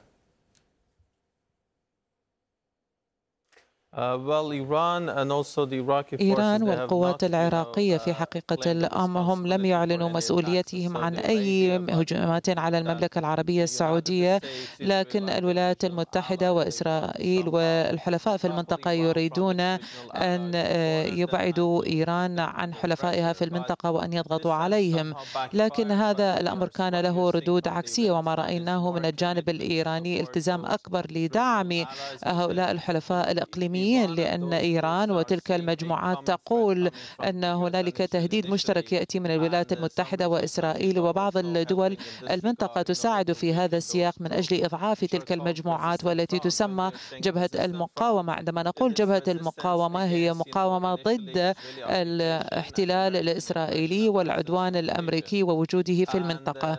L: إيران والقوات العراقية في حقيقة الأمر هم لم يعلنوا مسؤوليتهم عن أي هجمات على المملكة العربية السعودية، لكن الولايات المتحدة وإسرائيل والحلفاء في المنطقة يريدون أن يبعدوا إيران عن حلفائها في المنطقة وأن يضغطوا عليهم، لكن هذا الأمر كان له ردود عكسية. وما رأيناه من الجانب الإيراني التزام أكبر لدعم هؤلاء الحلفاء الإقليميين، لأن إيران وتلك المجموعات تقول أن هنالك تهديد مشترك يأتي من الولايات المتحدة وإسرائيل وبعض الدول المنطقة تساعد في هذا السياق من أجل إضعاف تلك المجموعات والتي تسمى جبهة المقاومة. عندما نقول جبهة المقاومة هي مقاومة ضد الاحتلال الإسرائيلي والعدوان الأمريكي ووجوده في المنطقة.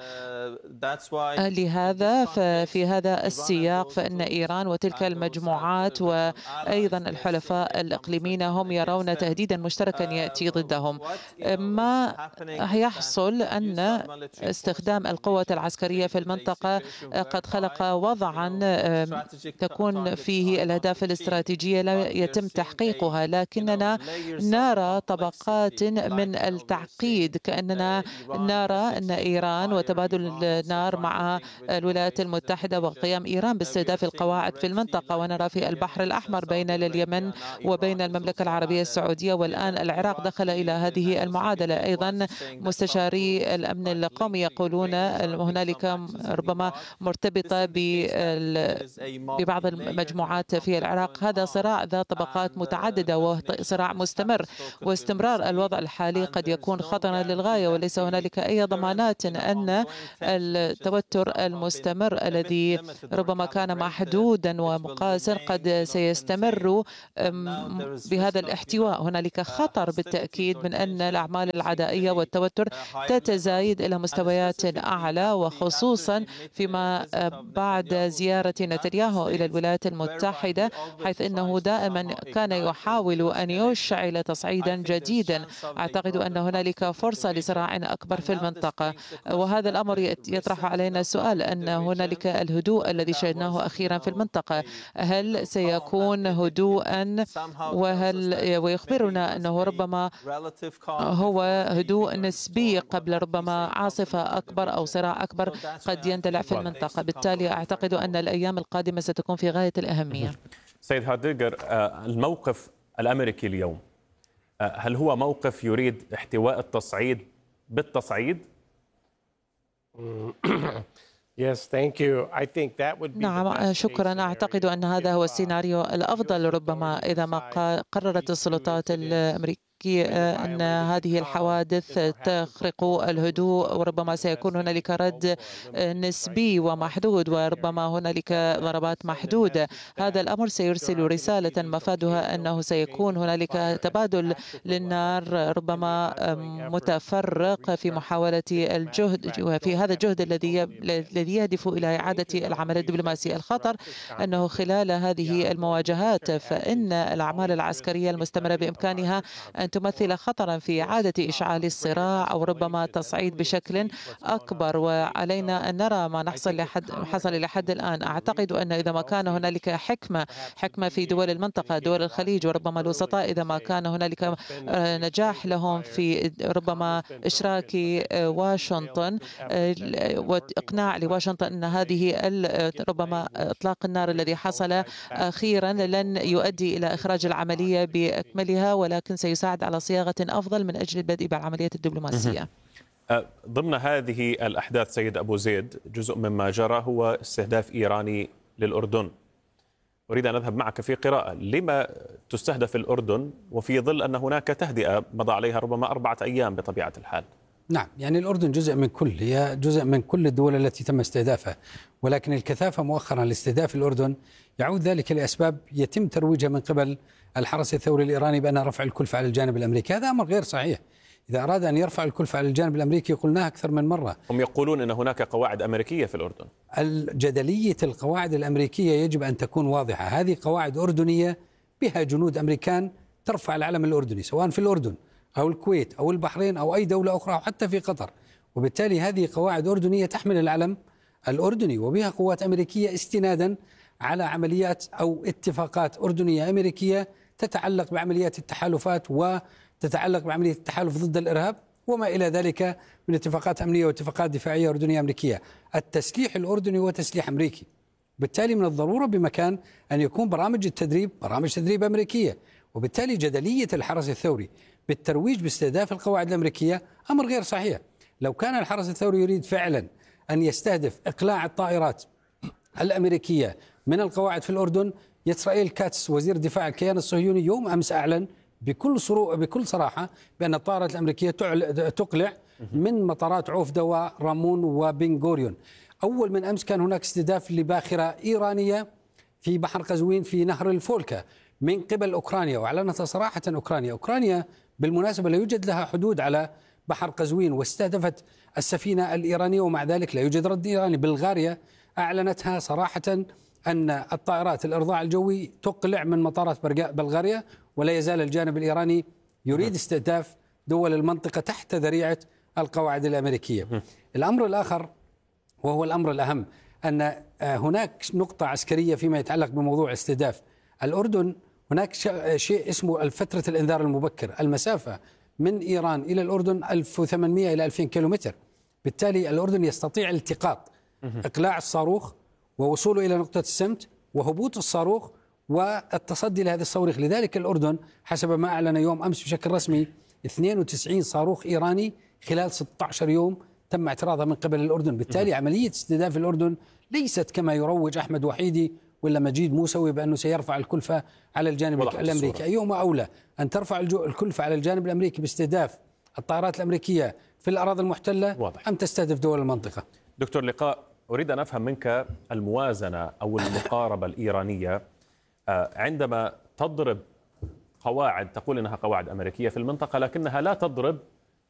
L: لهذا ففي هذا السياق فإن إيران وتلك المجموعات وأيضا الحلفاء الإقليميين هم يرون تهديدا مشتركا يأتي ضدهم. ما يحصل أن استخدام القوة العسكرية في المنطقة قد خلق وضعا تكون فيه الأهداف الاستراتيجية لا يتم تحقيقها، لكننا نرى طبقات من التعقيد، كأننا نرى أن إيران وتبادل النار مع الولايات المتحدة وقيام إيران باستهداف القواعد في المنطقة، ونرى في البحر الأحمر بين اليمن وبين المملكة العربية السعودية، والآن العراق دخل إلى هذه المعادلة. أيضا مستشاري الأمن القومي يقولون هنالك ربما مرتبطة ببعض المجموعات في العراق. هذا صراع ذا طبقات متعددة وصراع مستمر، واستمرار الوضع الحالي قد يكون خطرا للغاية، وليس هنالك أي ضمانات أن التوتر المستمر الذي ربما كان محدودا ومقاسا قد سيستمر بهذا الاحتواء. هنالك خطر بالتأكيد من أن الأعمال العدائية والتوتر تتزايد إلى مستويات أعلى، وخصوصا فيما بعد زيارة نتنياهو إلى الولايات المتحدة، حيث أنه دائما كان يحاول أن يشعل تصعيدا جديدا. أعتقد أن هنالك فرصة لصراع أكبر في المنطقة، وهذا الأمر يطرح علينا السؤال أن هنالك الهدوء الذي شهدناه أخيرا في المنطقة، هل سيكون هدوءا؟ ويخبرنا أنه ربما هو هدوء نسبي قبل ربما عاصفة أكبر أو صراع أكبر قد يندلع في المنطقة. بالتالي أعتقد أن الأيام القادمة ستكون في غاية الأهمية.
B: سيد هاديجر، الموقف الأمريكي اليوم هل هو موقف يريد احتواء التصعيد بالتصعيد؟
L: نعم، شكرا. أعتقد أن هذا هو السيناريو الأفضل ربما إذا ما قررت السلطات الأمريكية أن هذه الحوادث تخرق الهدوء، وربما سيكون هنالك رد نسبي ومحدود، وربما هنالك ضربات محدودة. هذا الأمر سيرسل رسالة مفادها أنه سيكون هنالك تبادل للنار ربما متفرق في محاولة الجهد، وفي هذا الجهد الذي يهدف إلى إعادة العمل الدبلوماسي. الخطر أنه خلال هذه المواجهات فإن الأعمال العسكرية المستمرة بإمكانها أن تمثل خطرا في إعادة إشعال الصراع أو ربما تصعيد بشكل أكبر، وعلينا أن نرى ما حصل لحد الآن. أعتقد أن إذا ما كان هنالك حكمة في دول المنطقة، دول الخليج وربما الوسطاء، إذا ما كان هنالك نجاح لهم في ربما إشراك واشنطن وإقناع لواشنطن أن هذه ربما إطلاق النار الذي حصل أخيرا لن يؤدي إلى إخراج العملية بأكملها، ولكن سيساعد على صياغة أفضل من أجل البدء بالعمليات الدبلوماسية.
B: ضمن هذه الأحداث سيد أبو زيد، جزء مما جرى هو استهداف إيراني للأردن. أريد أن أذهب معك في قراءة، لما تستهدف الأردن وفي ظل أن هناك تهدئة مضى عليها ربما 4 أيام بطبيعة الحال؟
C: نعم، يعني الأردن هي جزء من كل الدول التي تم استهدافها، ولكن الكثافة مؤخرا لاستهداف الأردن يعود ذلك لأسباب يتم ترويجها من قبل الحرس الثوري الإيراني بأن رفع الكلفة على الجانب الأمريكي. هذا أمر غير صحيح. إذا أراد أن يرفع الكلفة على الجانب الأمريكي قلناها أكثر من مرة.
B: هم يقولون أن هناك قواعد أمريكية في الأردن.
C: الجدلية القواعد الأمريكية يجب أن تكون واضحة. هذه قواعد أردنية بها جنود أمريكان ترفع العلم الأردني، سواء في الأردن أو الكويت أو البحرين أو أي دولة أخرى أو حتى في قطر، وبالتالي هذه قواعد أردنية تحمل العلم الأردني وبها قوات أمريكية استنادا على عمليات أو اتفاقات أردنية أمريكية تتعلق بعمليات التحالفات وتتعلق بعملية التحالف ضد الإرهاب وما إلى ذلك من اتفاقات أمنية واتفاقات دفاعية أردنية أمريكية. التسليح الأردني هو تسليح أمريكي، بالتالي من الضرورة بمكان أن يكون برامج تدريب أمريكية، وبالتالي جدلية الحرس الثوري بالترويج باستهداف القواعد الأمريكية أمر غير صحيح. لو كان الحرس الثوري يريد فعلا أن يستهدف إقلاع الطائرات الأمريكية من القواعد في الأردن، إسرائيل كاتس وزير دفاع الكيان الصهيوني يوم أمس أعلن بكل صراحة بأن الطائرات الأمريكية تقلع من مطارات عوفدة ورامون وبن غوريون. أول من أمس كان هناك استهداف لباخرة إيرانية في بحر قزوين في نهر الفولكا من قبل أوكرانيا، وأعلنت صراحة أوكرانيا بالمناسبة لا يوجد لها حدود على بحر قزوين واستهدفت السفينة الإيرانية، ومع ذلك لا يوجد رد إيراني. بلغاريا أعلنتها صراحة أن الطائرات الإرضاع الجوي تقلع من مطارات بلغاريا، ولا يزال الجانب الإيراني يريد استهداف دول المنطقة تحت ذريعة القواعد الأمريكية. الأمر الآخر وهو الأمر الأهم أن هناك نقطة عسكرية فيما يتعلق بموضوع استهداف الأردن. هناك شيء اسمه فترة الإنذار المبكر. المسافة من إيران إلى الأردن 1800 إلى 2000 كيلومتر، بالتالي الأردن يستطيع التقاط إقلاع الصاروخ ووصوله إلى نقطة السمت وهبوط الصاروخ والتصدي لهذا الصواريخ. لذلك الأردن حسب ما أعلن يوم أمس بشكل رسمي 92 صاروخ إيراني خلال 16 يوم تم اعتراضها من قبل الأردن. بالتالي عملية استهداف الأردن ليست كما يروج أحمد وحيدي ولا مجيد موسوي بأنه سيرفع الكلفة على الجانب الأمريكي. أيهما أولى، أن ترفع الكلفة على الجانب الأمريكي باستهداف الطائرات الأمريكية في الأراضي المحتلة أم تستهدف دول المنطقة؟
B: دكتور لقاء، أريد أن أفهم منك الموازنة أو المقاربة الإيرانية عندما تضرب قواعد تقول إنها قواعد أمريكية في المنطقة، لكنها لا تضرب